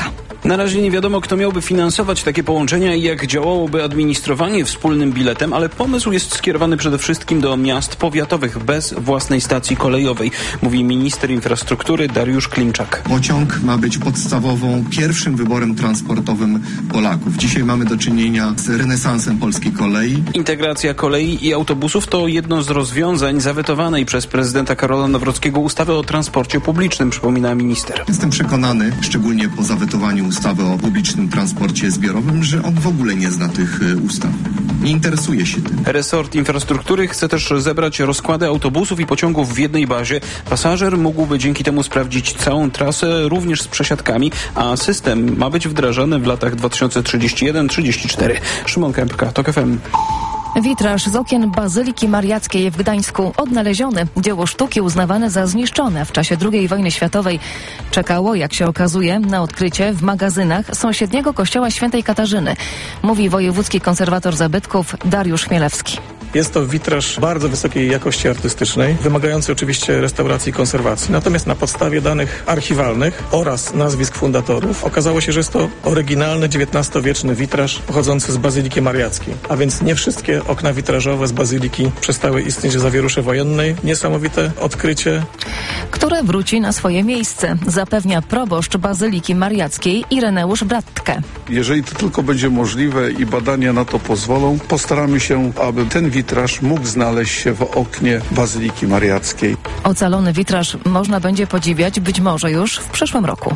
Na razie nie wiadomo, kto miałby finansować takie połączenia i jak działałoby administrowanie wspólnym biletem, ale pomysł jest skierowany przede wszystkim do miast powiatowych bez własnej stacji kolejowej, mówi minister infrastruktury Dariusz Klimczak. Pociąg ma być podstawową, pierwszym wyborem transportowym Polaków. Dzisiaj mamy do czynienia z renesansem polskiej kolei. Integracja kolei i autobusów to jedno z rozwiązań zawetowanej przez prezydenta Karola Nawrockiego ustawy o transporcie publicznym, przypomina minister. Jestem przekonany, szczególnie po zawetowaniu ustawy o publicznym transporcie zbiorowym, że on w ogóle nie zna tych ustaw. Nie interesuje się tym. Resort infrastruktury chce też zebrać rozkłady autobusów i pociągów w jednej bazie. Pasażer mógłby dzięki temu sprawdzić całą trasę, również z przesiadkami, a system ma być wdrażany w latach 2031-34. Szymon Kępka, TOK FM. Witraż z okien Bazyliki Mariackiej w Gdańsku odnaleziony. Dzieło sztuki uznawane za zniszczone w czasie II wojny światowej. Czekało, jak się okazuje, na odkrycie w magazynach sąsiedniego kościoła Świętej Katarzyny, mówi wojewódzki konserwator zabytków Dariusz Chmielewski. Jest to witraż bardzo wysokiej jakości artystycznej, wymagający oczywiście restauracji i konserwacji. Natomiast na podstawie danych archiwalnych oraz nazwisk fundatorów okazało się, że jest to oryginalny XIX-wieczny witraż pochodzący z Bazyliki Mariackiej. A więc nie wszystkie okna witrażowe z Bazyliki przestały istnieć w zawierusze wojennej. Niesamowite odkrycie, które wróci na swoje miejsce, zapewnia proboszcz Bazyliki Mariackiej Ireneusz Bratkę. Jeżeli to tylko będzie możliwe i badania na to pozwolą, postaramy się, aby ten witraż mógł znaleźć się w oknie Bazyliki Mariackiej. Ocalony witraż można będzie podziwiać być może już w przyszłym roku.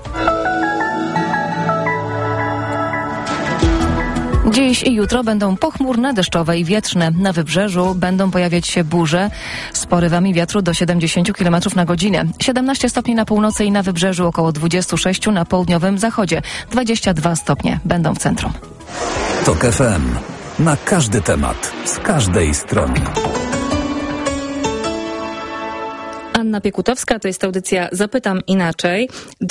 Dziś i jutro będą pochmurne, deszczowe i wietrzne. Na wybrzeżu będą pojawiać się burze z porywami wiatru do 70 km na godzinę. 17 stopni na północy i na wybrzeżu, około 26 na południowym zachodzie. 22 stopnie będą w centrum. TOK FM. Na każdy temat, z każdej strony. Anna Piekutowska, to jest audycja Zapytam Inaczej.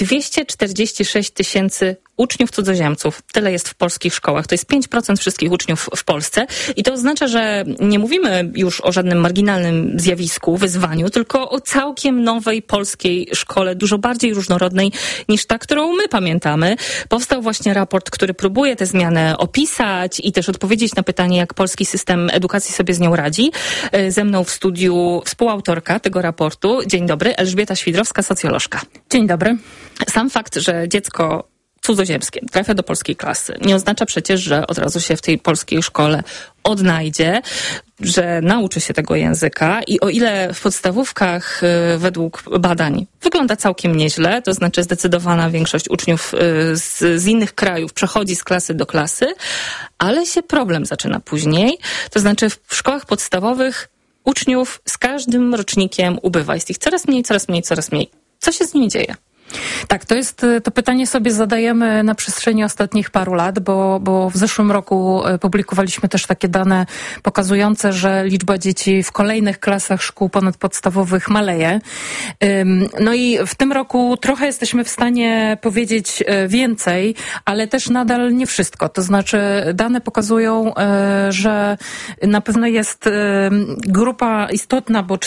246 tysięcy uczniów cudzoziemców. Tyle jest w polskich szkołach. To jest 5% wszystkich uczniów w Polsce. I to oznacza, że nie mówimy już o żadnym marginalnym zjawisku, wyzwaniu, tylko o całkiem nowej polskiej szkole, dużo bardziej różnorodnej niż ta, którą my pamiętamy. Powstał właśnie raport, który próbuje tę zmianę opisać i też odpowiedzieć na pytanie, jak polski system edukacji sobie z nią radzi. Ze mną w studiu współautorka tego raportu. Dzień dobry, Elżbieta Świdrowska, socjolożka. Dzień dobry. Sam fakt, że dziecko cudzoziemskie trafia do polskiej klasy, nie oznacza przecież, że od razu się w tej polskiej szkole odnajdzie, że nauczy się tego języka i o ile w podstawówkach według badań wygląda całkiem nieźle, to znaczy zdecydowana większość uczniów z innych krajów przechodzi z klasy do klasy, ale się problem zaczyna później, to znaczy w szkołach podstawowych uczniów z każdym rocznikiem ubywa. Jest ich coraz mniej, coraz mniej, coraz mniej. Co się z nimi dzieje? Tak, to pytanie sobie zadajemy na przestrzeni ostatnich paru lat, bo w zeszłym roku publikowaliśmy też takie dane pokazujące, że liczba dzieci w kolejnych klasach szkół ponadpodstawowych maleje. No i w tym roku trochę jesteśmy w stanie powiedzieć więcej, ale też nadal nie wszystko. To znaczy dane pokazują, że na pewno jest grupa istotna, bo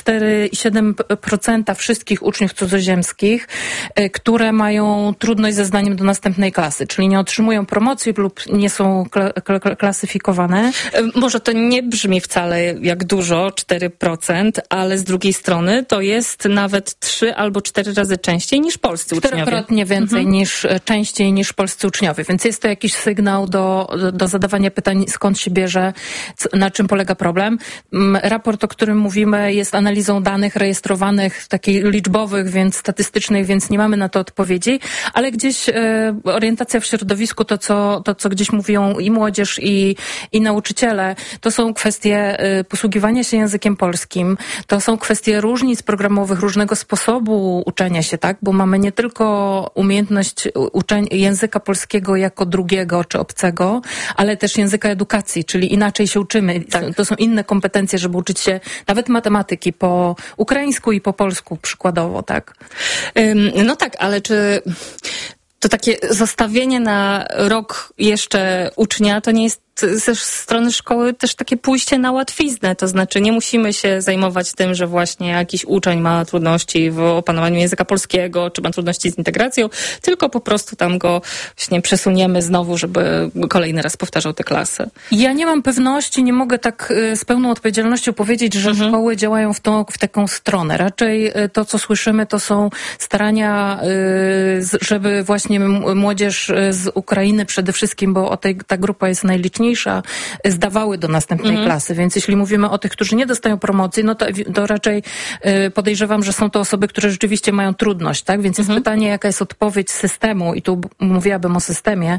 4,7% wszystkich uczniów cudzoziemskich, które mają trudność ze zdaniem do następnej klasy, czyli nie otrzymują promocji lub nie są klasyfikowane. Może to nie brzmi wcale jak dużo, 4%, ale z drugiej strony to jest nawet 3 albo 4 razy częściej niż polscy uczniowie. 4-krotnie więcej częściej niż polscy uczniowie, więc jest to jakiś sygnał do zadawania pytań, skąd się bierze, na czym polega problem. Raport, o którym mówimy, jest analizą danych rejestrowanych, takich liczbowych, więc statystycznych, więc nie mamy na to odpowiedzi, ale gdzieś orientacja w środowisku, to co gdzieś mówią i młodzież, i nauczyciele, to są kwestie posługiwania się językiem polskim, to są kwestie różnic programowych, różnego sposobu uczenia się, tak? Bo mamy nie tylko umiejętność języka polskiego jako drugiego czy obcego, ale też języka edukacji, czyli inaczej się uczymy. Tak. To są inne kompetencje, żeby uczyć się nawet matematyki po ukraińsku i po polsku przykładowo, tak? No tak, ale czy To takie zostawienie na rok jeszcze ucznia to nie jest ze strony szkoły też takie pójście na łatwiznę, to znaczy nie musimy się zajmować tym, że właśnie jakiś uczeń ma trudności w opanowaniu języka polskiego, czy ma trudności z integracją, tylko po prostu tam go właśnie przesuniemy znowu, żeby kolejny raz powtarzał te klasy. Ja nie mam pewności, nie mogę tak z pełną odpowiedzialnością powiedzieć, że szkoły działają w taką stronę. Raczej to, co słyszymy, to są starania, żeby właśnie młodzież z Ukrainy przede wszystkim, bo ta grupa jest najliczniejsza, zdawały do następnej klasy. Więc jeśli mówimy o tych, którzy nie dostają promocji, no to raczej podejrzewam, że są to osoby, które rzeczywiście mają trudność, tak? Więc jest pytanie, jaka jest odpowiedź systemu, i tu mówiłabym o systemie,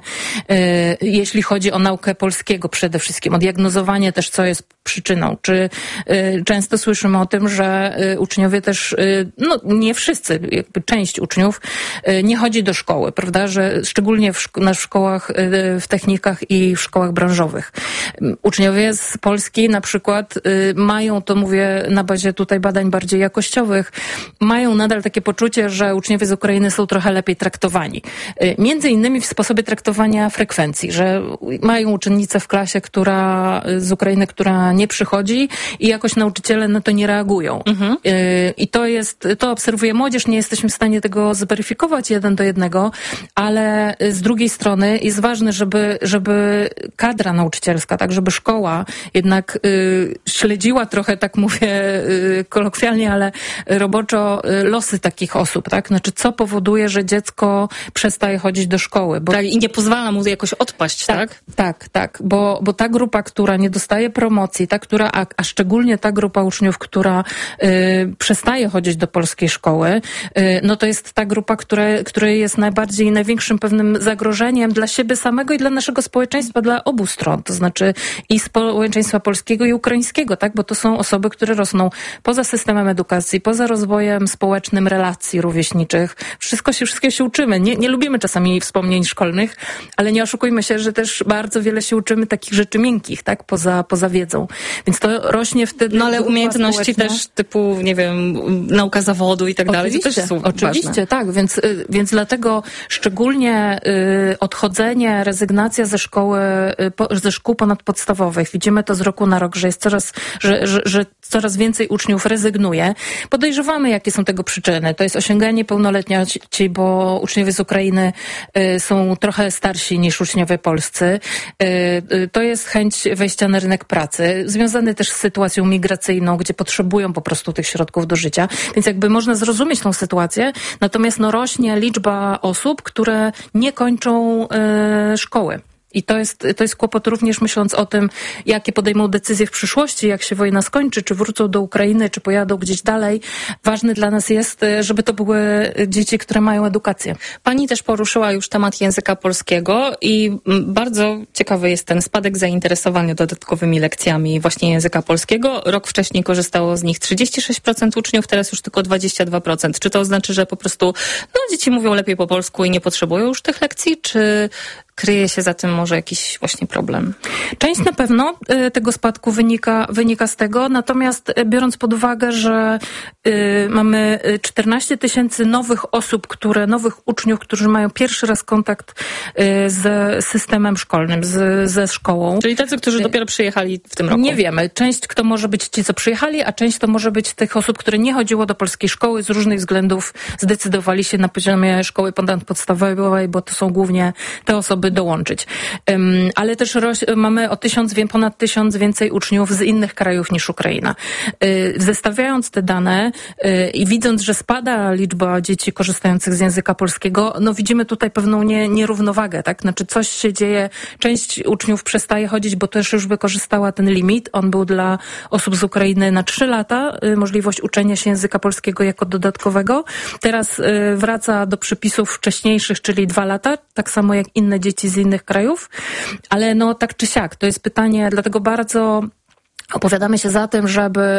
jeśli chodzi o naukę polskiego przede wszystkim, o diagnozowanie też, co jest przyczyną. Czy często słyszymy o tym, że uczniowie też, no nie wszyscy, jakby część uczniów nie chodzi do szkoły, prawda? Że szczególnie w szkołach, w technikach i w szkołach branżowych. Uczniowie z Polski na przykład mają, to mówię na bazie tutaj badań bardziej jakościowych, mają nadal takie poczucie, że uczniowie z Ukrainy są trochę lepiej traktowani. Między innymi w sposobie traktowania frekwencji, że mają uczennicę w klasie, z Ukrainy, która nie przychodzi i jakoś nauczyciele na to nie reagują. I to obserwuje młodzież, nie jesteśmy w stanie tego zweryfikować 1:1, ale z drugiej strony jest ważne, żeby kadra nauczycielska, tak żeby szkoła jednak śledziła trochę, tak mówię kolokwialnie, ale roboczo losy takich osób, tak? Znaczy, co powoduje, że dziecko przestaje chodzić do szkoły. Tak, i nie pozwala mu jakoś odpaść, tak? Tak. Bo ta grupa, która nie dostaje promocji, a szczególnie ta grupa uczniów, która przestaje chodzić do polskiej szkoły, no to jest ta grupa, której jest największym pewnym zagrożeniem dla siebie samego i dla naszego społeczeństwa, dla obu stron, to znaczy i społeczeństwa polskiego i ukraińskiego, tak? Bo to są osoby, które rosną poza systemem edukacji, poza rozwojem społecznym relacji rówieśniczych. Wszystkiego się uczymy. Nie lubimy czasami wspomnień szkolnych, ale nie oszukujmy się, że też bardzo wiele się uczymy takich rzeczy miękkich, tak? Poza wiedzą. Więc to rośnie wtedy. No ale umiejętności też typu, nie wiem, nauka zawodu i tak dalej. To też są oczywiście, ważne. tak. Więc dlatego szczególnie odchodzenie, rezygnacja ze szkół ponadpodstawowych. Widzimy to z roku na rok, że jest że coraz więcej uczniów rezygnuje. Podejrzewamy, jakie są tego przyczyny. To jest osiąganie pełnoletności, bo uczniowie z Ukrainy są trochę starsi niż uczniowie polscy. To jest chęć wejścia na rynek pracy, związany też z sytuacją migracyjną, gdzie potrzebują po prostu tych środków do życia. Więc jakby można zrozumieć tą sytuację, natomiast rośnie liczba osób, które nie kończą szkoły. I to jest kłopot również myśląc o tym, jakie podejmą decyzje w przyszłości, jak się wojna skończy, czy wrócą do Ukrainy, czy pojadą gdzieś dalej. Ważne dla nas jest, żeby to były dzieci, które mają edukację. Pani też poruszyła już temat języka polskiego i bardzo ciekawy jest ten spadek zainteresowania dodatkowymi lekcjami właśnie języka polskiego. Rok wcześniej korzystało z nich 36% uczniów, teraz już tylko 22%. Czy to oznacza, że po prostu dzieci mówią lepiej po polsku i nie potrzebują już tych lekcji, czy kryje się za tym może jakiś właśnie problem? Część na pewno tego spadku wynika z tego, natomiast biorąc pod uwagę, że mamy 14 000 nowych uczniów, którzy mają pierwszy raz kontakt z systemem szkolnym, ze szkołą. Czyli tacy, którzy dopiero przyjechali w tym roku? Nie wiemy. Część to może być ci, co przyjechali, a część to może być tych osób, które nie chodziło do polskiej szkoły, z różnych względów zdecydowali się na poziomie szkoły ponadpodstawowej, bo to są głównie te osoby dołączyć. Ale też mamy ponad 1000 więcej uczniów z innych krajów niż Ukraina. Zestawiając te dane i widząc, że spada liczba dzieci korzystających z języka polskiego, widzimy tutaj pewną nierównowagę, tak? Znaczy coś się dzieje, część uczniów przestaje chodzić, bo też już wykorzystała ten limit. On był dla osób z Ukrainy na 3 lata, możliwość uczenia się języka polskiego jako dodatkowego. Teraz wraca do przepisów wcześniejszych, czyli 2 lata, tak samo jak inne dzieci z innych krajów, ale tak czy siak, to jest pytanie, dlatego bardzo opowiadamy się za tym, żeby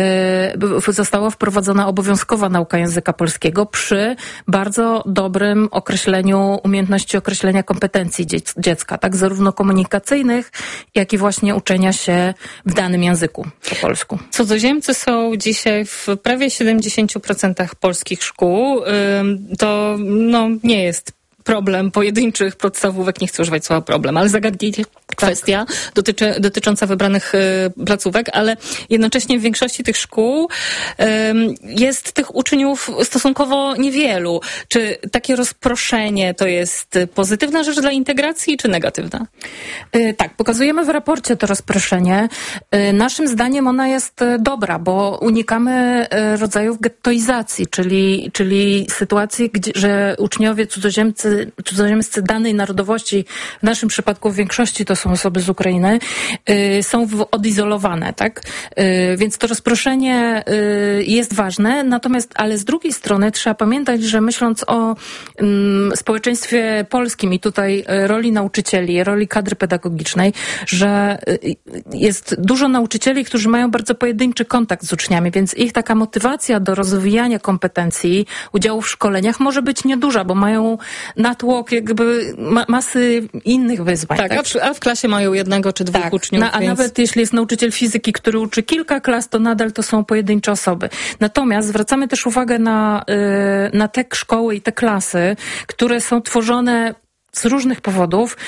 została wprowadzona obowiązkowa nauka języka polskiego przy bardzo dobrym umiejętności określenia kompetencji dziecka, tak zarówno komunikacyjnych, jak i właśnie uczenia się w danym języku po polsku. Cudzoziemcy są dzisiaj w prawie 70% polskich szkół. To nie jest problem pojedynczych podstawówek, nie chcę używać słowa problem, ale zagadnienie, kwestia dotycząca wybranych placówek, ale jednocześnie w większości tych szkół jest tych uczniów stosunkowo niewielu. Czy takie rozproszenie to jest pozytywna rzecz dla integracji, czy negatywna? Tak, pokazujemy w raporcie to rozproszenie. Naszym zdaniem ona jest dobra, bo unikamy rodzajów gettoizacji, czyli sytuacji, że uczniowie cudzoziemscy danej narodowości, w naszym przypadku w większości to są osoby z Ukrainy, są odizolowane, tak? Więc to rozproszenie jest ważne, ale z drugiej strony trzeba pamiętać, że myśląc o społeczeństwie polskim i tutaj roli nauczycieli, roli kadry pedagogicznej, że jest dużo nauczycieli, którzy mają bardzo pojedynczy kontakt z uczniami, więc ich taka motywacja do rozwijania kompetencji, udziału w szkoleniach może być nieduża, bo mają natłok jakby masy innych wyzwań. Tak? A w klasie mają jednego czy dwóch uczniów. A nawet jeśli jest nauczyciel fizyki, który uczy kilka klas, to nadal to są pojedyncze osoby. Natomiast zwracamy też uwagę na te szkoły i te klasy, które są tworzone z różnych powodów,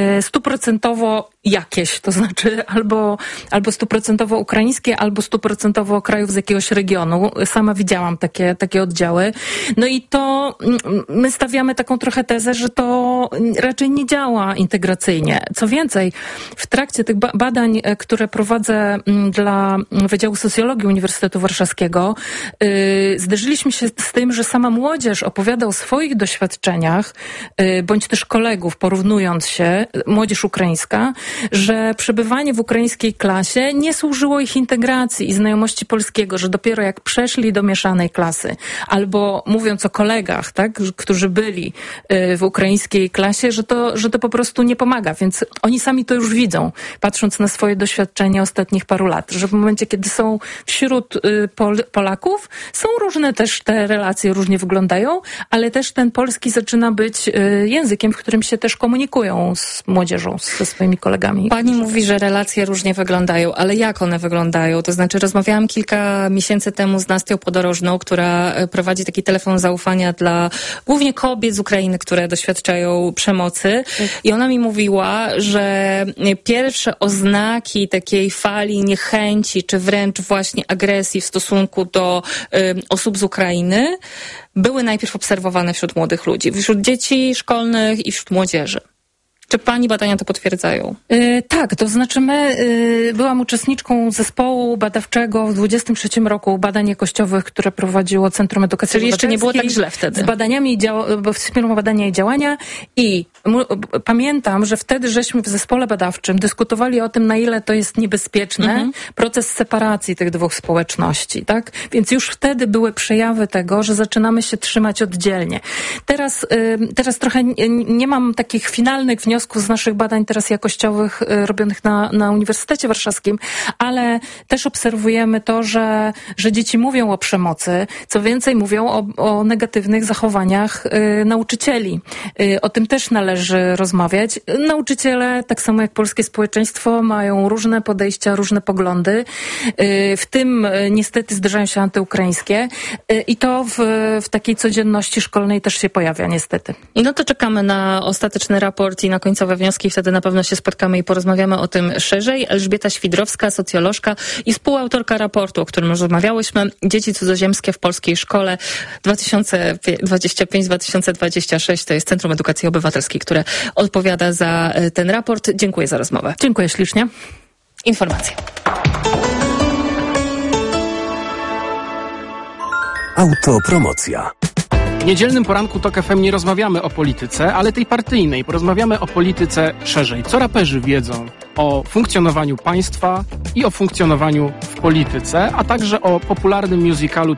100% jakieś, to znaczy albo 100% ukraińskie, albo 100% krajów z jakiegoś regionu. Sama widziałam takie oddziały. No i to my stawiamy taką trochę tezę, że to raczej nie działa integracyjnie. Co więcej, w trakcie tych badań, które prowadzę dla Wydziału Socjologii Uniwersytetu Warszawskiego, zderzyliśmy się z tym, że sama młodzież opowiada o swoich doświadczeniach, bądź też kolegów, porównując się, młodzież ukraińska, że przebywanie w ukraińskiej klasie nie służyło ich integracji i znajomości polskiego, że dopiero jak przeszli do mieszanej klasy, albo mówiąc o kolegach, tak, którzy byli w ukraińskiej klasie, że to po prostu nie pomaga, więc oni sami to już widzą, patrząc na swoje doświadczenia ostatnich paru lat, że w momencie, kiedy są wśród Polaków, są różne też te relacje, różnie wyglądają, ale też ten polski zaczyna być językiem, w którym się też komunikują z młodzieżą, ze swoimi kolegami. Pani mówi, że relacje różnie wyglądają, ale jak one wyglądają? To znaczy rozmawiałam kilka miesięcy temu z Nastią Podorożną, która prowadzi taki telefon zaufania dla głównie kobiet z Ukrainy, które doświadczają przemocy. I ona mi mówiła, że pierwsze oznaki takiej fali niechęci, czy wręcz właśnie agresji w stosunku do osób z Ukrainy były najpierw obserwowane wśród młodych ludzi, wśród dzieci szkolnych i wśród młodzieży. Czy pani badania to potwierdzają? Tak, to znaczy byłam uczestniczką zespołu badawczego w 23 roku badań jakościowych, które prowadziło Centrum Edukacji Czyli jeszcze nie było tak źle wtedy. Z badaniami, wspierano badania i działania i pamiętam, że wtedy żeśmy w zespole badawczym dyskutowali o tym, na ile to jest niebezpieczne, proces separacji tych dwóch społeczności, tak? Więc już wtedy były przejawy tego, że zaczynamy się trzymać oddzielnie. Teraz trochę nie mam takich finalnych wniosków z naszych badań teraz jakościowych robionych na Uniwersytecie Warszawskim, ale też obserwujemy to, że dzieci mówią o przemocy, co więcej mówią o negatywnych zachowaniach nauczycieli. O tym też należy rozmawiać. Nauczyciele, tak samo jak polskie społeczeństwo, mają różne podejścia, różne poglądy. W tym niestety zdarzają się antyukraińskie i to w takiej codzienności szkolnej też się pojawia niestety. No to czekamy na ostateczny raport i na końcowe wnioski. Wtedy na pewno się spotkamy i porozmawiamy o tym szerzej. Elżbieta Świdrowska, socjolożka i współautorka raportu, o którym rozmawiałyśmy. Dzieci cudzoziemskie w polskiej szkole 2025-2026. To jest Centrum Edukacji Obywatelskiej, które odpowiada za ten raport. Dziękuję za rozmowę. Dziękuję ślicznie. Informacje. Autopromocja. W niedzielnym poranku TOK FM nie rozmawiamy o polityce, ale tej partyjnej. Porozmawiamy o polityce szerzej. Co raperzy wiedzą o funkcjonowaniu państwa i o funkcjonowaniu w polityce, a także o popularnym musicalu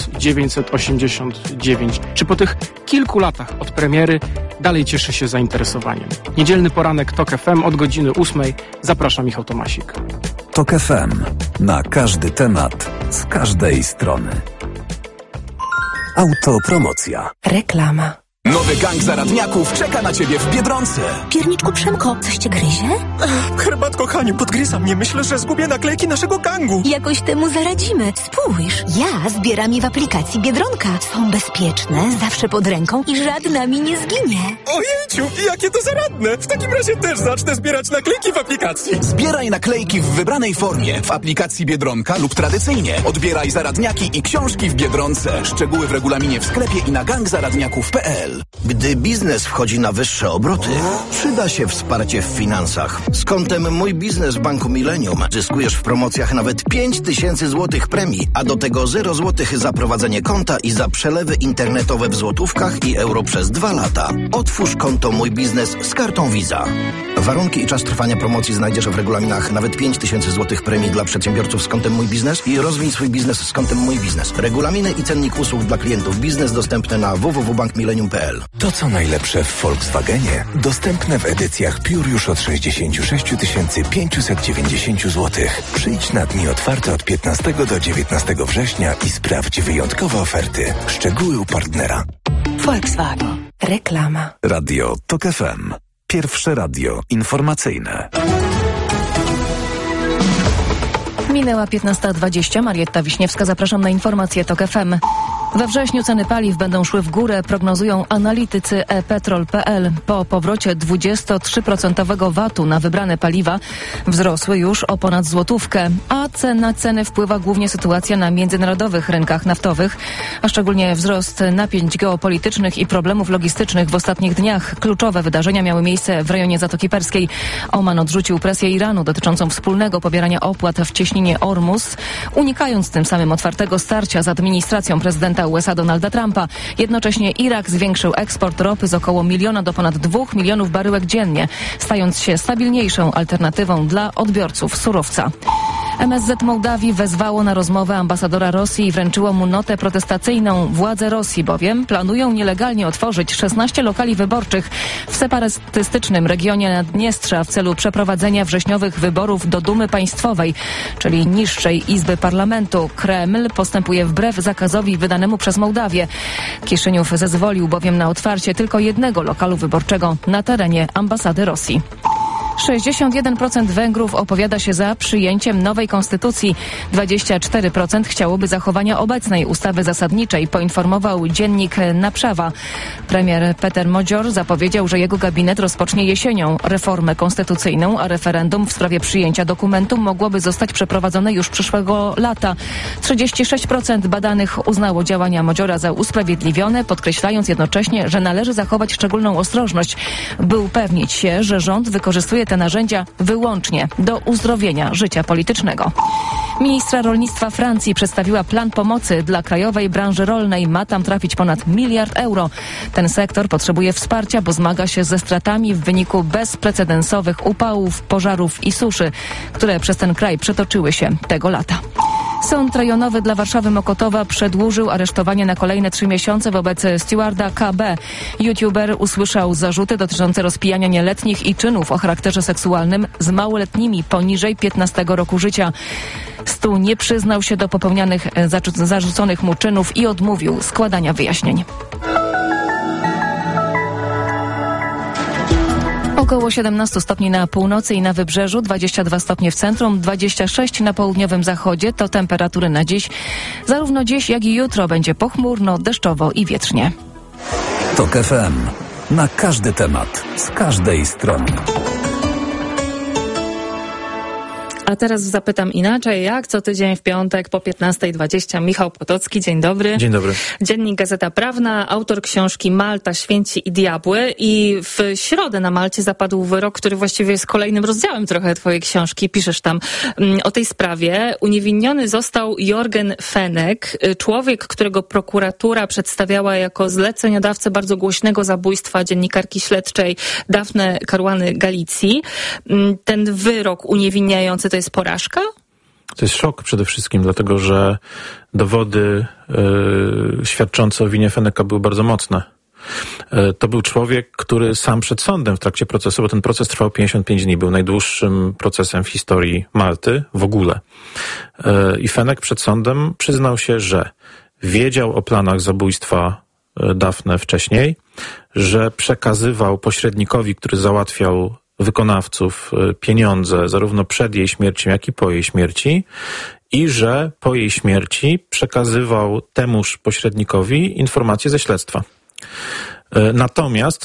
1989. Czy po tych kilku latach od premiery dalej cieszy się zainteresowaniem? Niedzielny poranek TOK FM od godziny 8. Zapraszam, Michał Tomasik. TOK FM. Na każdy temat, z każdej strony. Autopromocja. Reklama. Nowy gang zaradniaków czeka na ciebie w Biedronce. Pierniczku Przemko, coś cię gryzie? Herbatko Haniu, podgryza mnie. Myślę, że zgubię naklejki naszego gangu. Jakoś temu zaradzimy. Spójrz, ja zbieram je w aplikacji Biedronka. Są bezpieczne, zawsze pod ręką i żadna mi nie zginie. Ojejciu, jakie to zaradne. W takim razie też zacznę zbierać naklejki w aplikacji. Zbieraj naklejki w wybranej formie w aplikacji Biedronka lub tradycyjnie. Odbieraj zaradniaki i książki w Biedronce. Szczegóły w regulaminie w sklepie i na gangzaradniaków.pl. Gdy biznes wchodzi na wyższe obroty, przyda się wsparcie w finansach. Z kontem Mój Biznes w Banku Millennium zyskujesz w promocjach nawet 5000 zł premii, a do tego 0 zł za prowadzenie konta i za przelewy internetowe w złotówkach i euro przez 2 lata. Otwórz konto Mój Biznes z kartą Visa. Warunki i czas trwania promocji znajdziesz w regulaminach. Nawet 5000 zł premii dla przedsiębiorców z kontem Mój Biznes i rozwij swój biznes z kontem Mój Biznes. Regulaminy i cennik usług dla klientów biznes dostępne na www.bankmillennium.pl. To co najlepsze w Volkswagenie dostępne w edycjach Pure już od 66 590 zł. Przyjdź na dni otwarte od 15 do 19 września i sprawdź wyjątkowe oferty. Szczegóły u partnera. Volkswagen. Reklama. Radio TOK FM. Pierwsze radio informacyjne. Minęła 15:20. Marietta Wiśniewska, zapraszam na informacje TOK FM. We wrześniu ceny paliw będą szły w górę, prognozują analitycy ePetrol.pl. Po powrocie 23% VAT-u na wybrane paliwa wzrosły już o ponad złotówkę, a na ceny wpływa głównie sytuacja na międzynarodowych rynkach naftowych, a szczególnie wzrost napięć geopolitycznych i problemów logistycznych w ostatnich dniach. Kluczowe wydarzenia miały miejsce w rejonie Zatoki Perskiej. Oman odrzucił presję Iranu dotyczącą wspólnego pobierania opłat w cieśninie Ormus, unikając tym samym otwartego starcia z administracją prezydenta USA Donalda Trumpa. Jednocześnie Irak zwiększył eksport ropy z około 1 miliona do ponad 2 milionów baryłek dziennie, stając się stabilniejszą alternatywą dla odbiorców surowca. MSZ Mołdawii wezwało na rozmowę ambasadora Rosji i wręczyło mu notę protestacyjną. Władze Rosji bowiem planują nielegalnie otworzyć 16 lokali wyborczych w separatystycznym regionie Naddniestrza w celu przeprowadzenia wrześniowych wyborów do Dumy Państwowej, czyli niższej izby parlamentu. Kreml postępuje wbrew zakazowi wydanemu przez Mołdawię. Kiszyniow zezwolił bowiem na otwarcie tylko jednego lokalu wyborczego na terenie ambasady Rosji. 61% Węgrów opowiada się za przyjęciem nowej konstytucji. 24% chciałoby zachowania obecnej ustawy zasadniczej, poinformował dziennik Naprawa. Premier Peter Modzior zapowiedział, że jego gabinet rozpocznie jesienią reformę konstytucyjną, a referendum w sprawie przyjęcia dokumentu mogłoby zostać przeprowadzone już przyszłego lata. 36% badanych uznało działania Modziora za usprawiedliwione, podkreślając jednocześnie, że należy zachować szczególną ostrożność, by upewnić się, że rząd wykorzystuje te narzędzia wyłącznie do uzdrowienia życia politycznego. Ministra rolnictwa Francji przedstawiła plan pomocy dla krajowej branży rolnej. Ma tam trafić ponad 1 miliard euro. Ten sektor potrzebuje wsparcia, bo zmaga się ze stratami w wyniku bezprecedensowych upałów, pożarów i suszy, które przez ten kraj przetoczyły się tego lata. Sąd rejonowy dla Warszawy Mokotowa przedłużył aresztowanie na kolejne 3 miesiące wobec stewarda KB. YouTuber usłyszał zarzuty dotyczące rozpijania nieletnich i czynów o charakterze seksualnym z małoletnimi poniżej 15 roku życia. Stu nie przyznał się do popełnianych zarzuconych mu czynów i odmówił składania wyjaśnień. Około 17 stopni na północy i na wybrzeżu, 22 stopnie w centrum, 26 na południowym zachodzie to temperatury na dziś. Zarówno dziś, jak i jutro będzie pochmurno, deszczowo i wietrznie. TOK FM. Na każdy temat, z każdej strony. A teraz zapytam inaczej, jak co tydzień w piątek po 15:20 Michał Potocki. Dzień dobry. Dzień dobry. Dziennik Gazeta Prawna, autor książki Malta, Święci i Diabły. I w środę na Malcie zapadł wyrok, który właściwie jest kolejnym rozdziałem trochę twojej książki. Piszesz tam o tej sprawie. Uniewinniony został Jorgen Fenek, człowiek, którego prokuratura przedstawiała jako zleceniodawcę bardzo głośnego zabójstwa dziennikarki śledczej Dafne Caruany Galizzi. Ten wyrok uniewinniający to jest porażka? To jest szok przede wszystkim, dlatego że dowody świadczące o winie Feneka były bardzo mocne. To był człowiek, który sam przed sądem w trakcie procesu, bo ten proces trwał 55 dni, był najdłuższym procesem w historii Malty w ogóle. I Fenek przed sądem przyznał się, że wiedział o planach zabójstwa Dafne wcześniej, że przekazywał pośrednikowi, który załatwiał wykonawców, pieniądze zarówno przed jej śmiercią, jak i po jej śmierci i że po jej śmierci przekazywał temuż pośrednikowi informacje ze śledztwa. Natomiast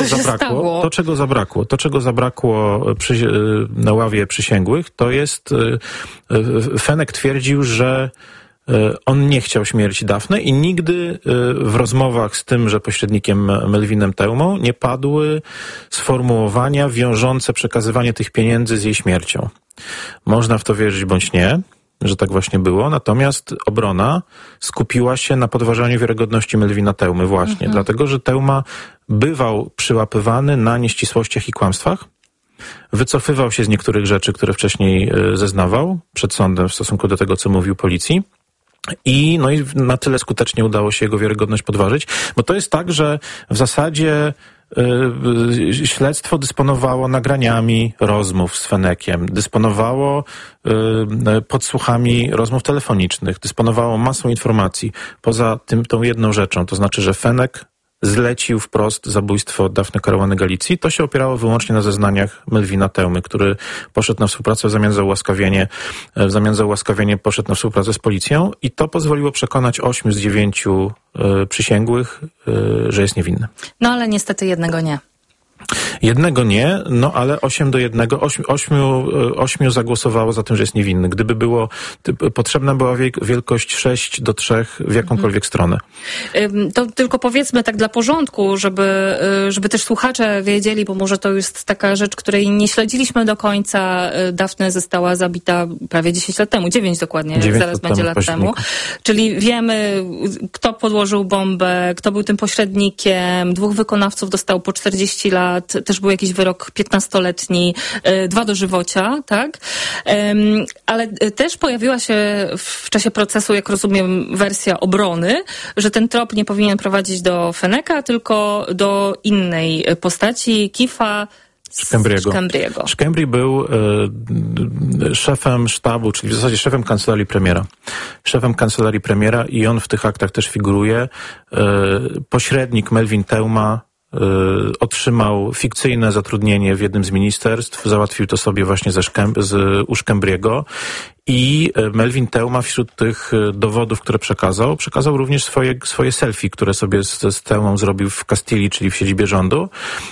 to, czego zabrakło na ławie przysięgłych, to jest Fenek twierdził, że on nie chciał śmierci Daphne i nigdy w rozmowach z tymże pośrednikiem Melvinem Teumą nie padły sformułowania wiążące przekazywanie tych pieniędzy z jej śmiercią. Można w to wierzyć bądź nie, że tak właśnie było, natomiast obrona skupiła się na podważaniu wiarygodności Melvina Teumy właśnie, dlatego że Teuma bywał przyłapywany na nieścisłościach i kłamstwach, wycofywał się z niektórych rzeczy, które wcześniej zeznawał przed sądem w stosunku do tego, co mówił policji. I na tyle skutecznie udało się jego wiarygodność podważyć, bo to jest tak, że w zasadzie śledztwo dysponowało nagraniami rozmów z Fenekiem, dysponowało podsłuchami rozmów telefonicznych, dysponowało masą informacji. Poza tą jedną rzeczą, to znaczy, że Fenek zlecił wprost zabójstwo Daphne Caruany Galizzi. To się opierało wyłącznie na zeznaniach Melvina Teumy, który poszedł na współpracę w zamian za ułaskawienie poszedł na współpracę z policją i to pozwoliło przekonać 8 z 9 przysięgłych, że jest niewinny. No ale niestety jednego nie. Jednego nie, ale 8 zagłosowało za tym, że jest niewinny. Gdyby potrzebna była wielkość 6-3 w jakąkolwiek stronę. To tylko powiedzmy tak dla porządku, żeby też słuchacze wiedzieli, bo może to jest taka rzecz, której nie śledziliśmy do końca. Daphne została zabita prawie 10 lat temu, 9 dokładnie, 9 zaraz będzie lat temu. Czyli wiemy, kto podłożył bombę, kto był tym pośrednikiem, 2 wykonawców dostało po 40 lat, też był jakiś wyrok 15-letni, 2 dożywocia, tak? Ale też pojawiła się w czasie procesu, jak rozumiem, wersja obrony, że ten trop nie powinien prowadzić do Feneka, tylko do innej postaci, Keefa Schembriego. Schembri był szefem sztabu, czyli w zasadzie szefem kancelarii premiera. Szefem kancelarii premiera i on w tych aktach też figuruje. Pośrednik Melvin Teuma otrzymał fikcyjne zatrudnienie w jednym z ministerstw, załatwił to sobie właśnie u Schembriego i Melvin Teuma wśród tych dowodów, które przekazał również swoje selfie, które sobie z Teumą zrobił w Castillii, czyli w siedzibie rządu.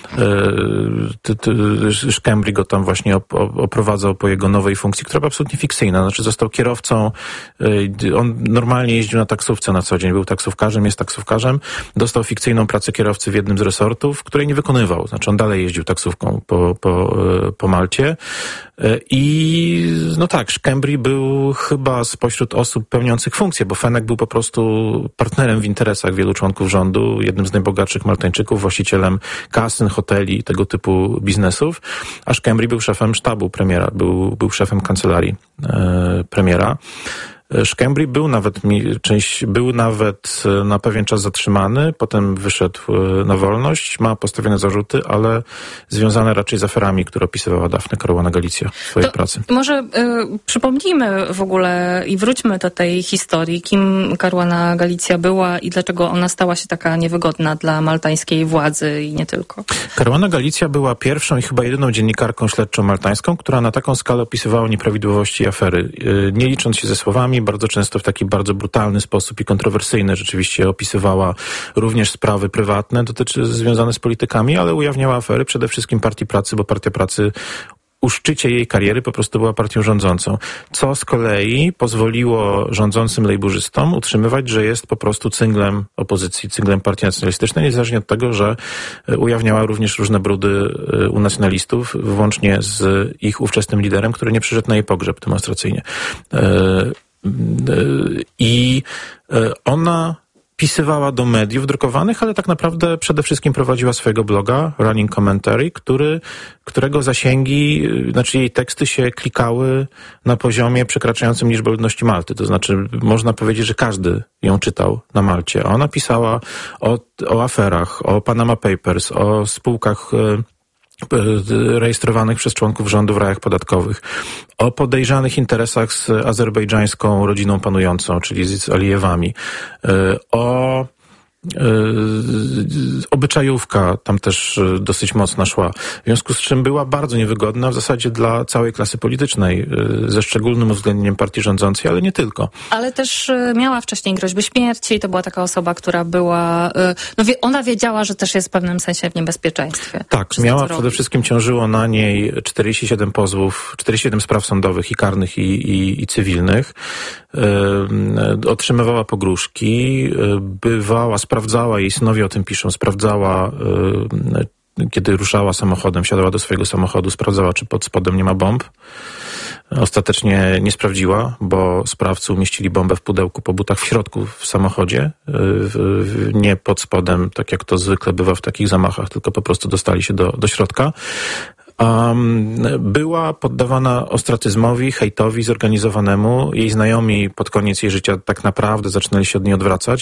Schembri go tam właśnie oprowadzał po jego nowej funkcji, która była absolutnie fikcyjna. Znaczy został kierowcą, on normalnie jeździł na taksówce na co dzień, był taksówkarzem, jest taksówkarzem, dostał fikcyjną pracę kierowcy w jednym z resortów, której nie wykonywał. Znaczy on dalej jeździł taksówką po Malcie. I Schembri był chyba spośród osób pełniących funkcję, bo Fenek był po prostu partnerem w interesach wielu członków rządu, jednym z najbogatszych Maltańczyków, właścicielem kasyn, hoteli, tego typu biznesów, a Schembri był szefem sztabu premiera, był szefem kancelarii premiera. Schembri był nawet na pewien czas zatrzymany, potem wyszedł na wolność, ma postawione zarzuty, ale związane raczej z aferami, które opisywała Daphne Caruana Galizzi w swojej pracy. Może przypomnijmy w ogóle i wróćmy do tej historii, kim Caruana Galizia była i dlaczego ona stała się taka niewygodna dla maltańskiej władzy i nie tylko. Caruana Galizia była pierwszą i chyba jedyną dziennikarką śledczą maltańską, która na taką skalę opisywała nieprawidłowości i afery. Nie licząc się ze słowami, bardzo często w taki bardzo brutalny sposób i kontrowersyjny rzeczywiście opisywała również sprawy prywatne związane z politykami, ale ujawniała afery przede wszystkim Partii Pracy, bo Partia Pracy u szczycie jej kariery po prostu była partią rządzącą, co z kolei pozwoliło rządzącym lejburzystom utrzymywać, że jest po prostu cynglem opozycji, cynglem partii nacjonalistycznej, niezależnie od tego, że ujawniała również różne brudy u nacjonalistów, włącznie z ich ówczesnym liderem, który nie przyszedł na jej pogrzeb demonstracyjnie. I ona pisywała do mediów drukowanych, ale tak naprawdę przede wszystkim prowadziła swojego bloga Running Commentary, którego zasięgi, znaczy jej teksty się klikały na poziomie przekraczającym liczbę ludności Malty. To znaczy można powiedzieć, że każdy ją czytał na Malcie. A ona pisała o aferach, o Panama Papers, o spółkach rejestrowanych przez członków rządu w rajach podatkowych, o podejrzanych interesach z azerbejdżańską rodziną panującą, czyli z Alijewami, o obyczajówka tam też dosyć mocno szła. W związku z czym była bardzo niewygodna w zasadzie dla całej klasy politycznej, ze szczególnym uwzględnieniem partii rządzącej, ale nie tylko. Ale też miała wcześniej groźby śmierci. To była taka osoba, która była... ona wiedziała, że też jest w pewnym sensie w niebezpieczeństwie. Tak, miała przede wszystkim, ciążyło na niej 47 pozwów, 47 spraw sądowych i karnych i cywilnych. Otrzymywała pogróżki, sprawdzała, jej synowie o tym piszą, sprawdzała, kiedy ruszała samochodem, siadała do swojego samochodu, sprawdzała, czy pod spodem nie ma bomb. Ostatecznie nie sprawdziła, bo sprawcy umieścili bombę w pudełku po butach w środku w samochodzie, nie pod spodem, tak jak to zwykle bywa w takich zamachach, tylko po prostu dostali się do środka. Była poddawana ostracyzmowi, hejtowi zorganizowanemu. Jej znajomi pod koniec jej życia tak naprawdę zaczynali się od niej odwracać,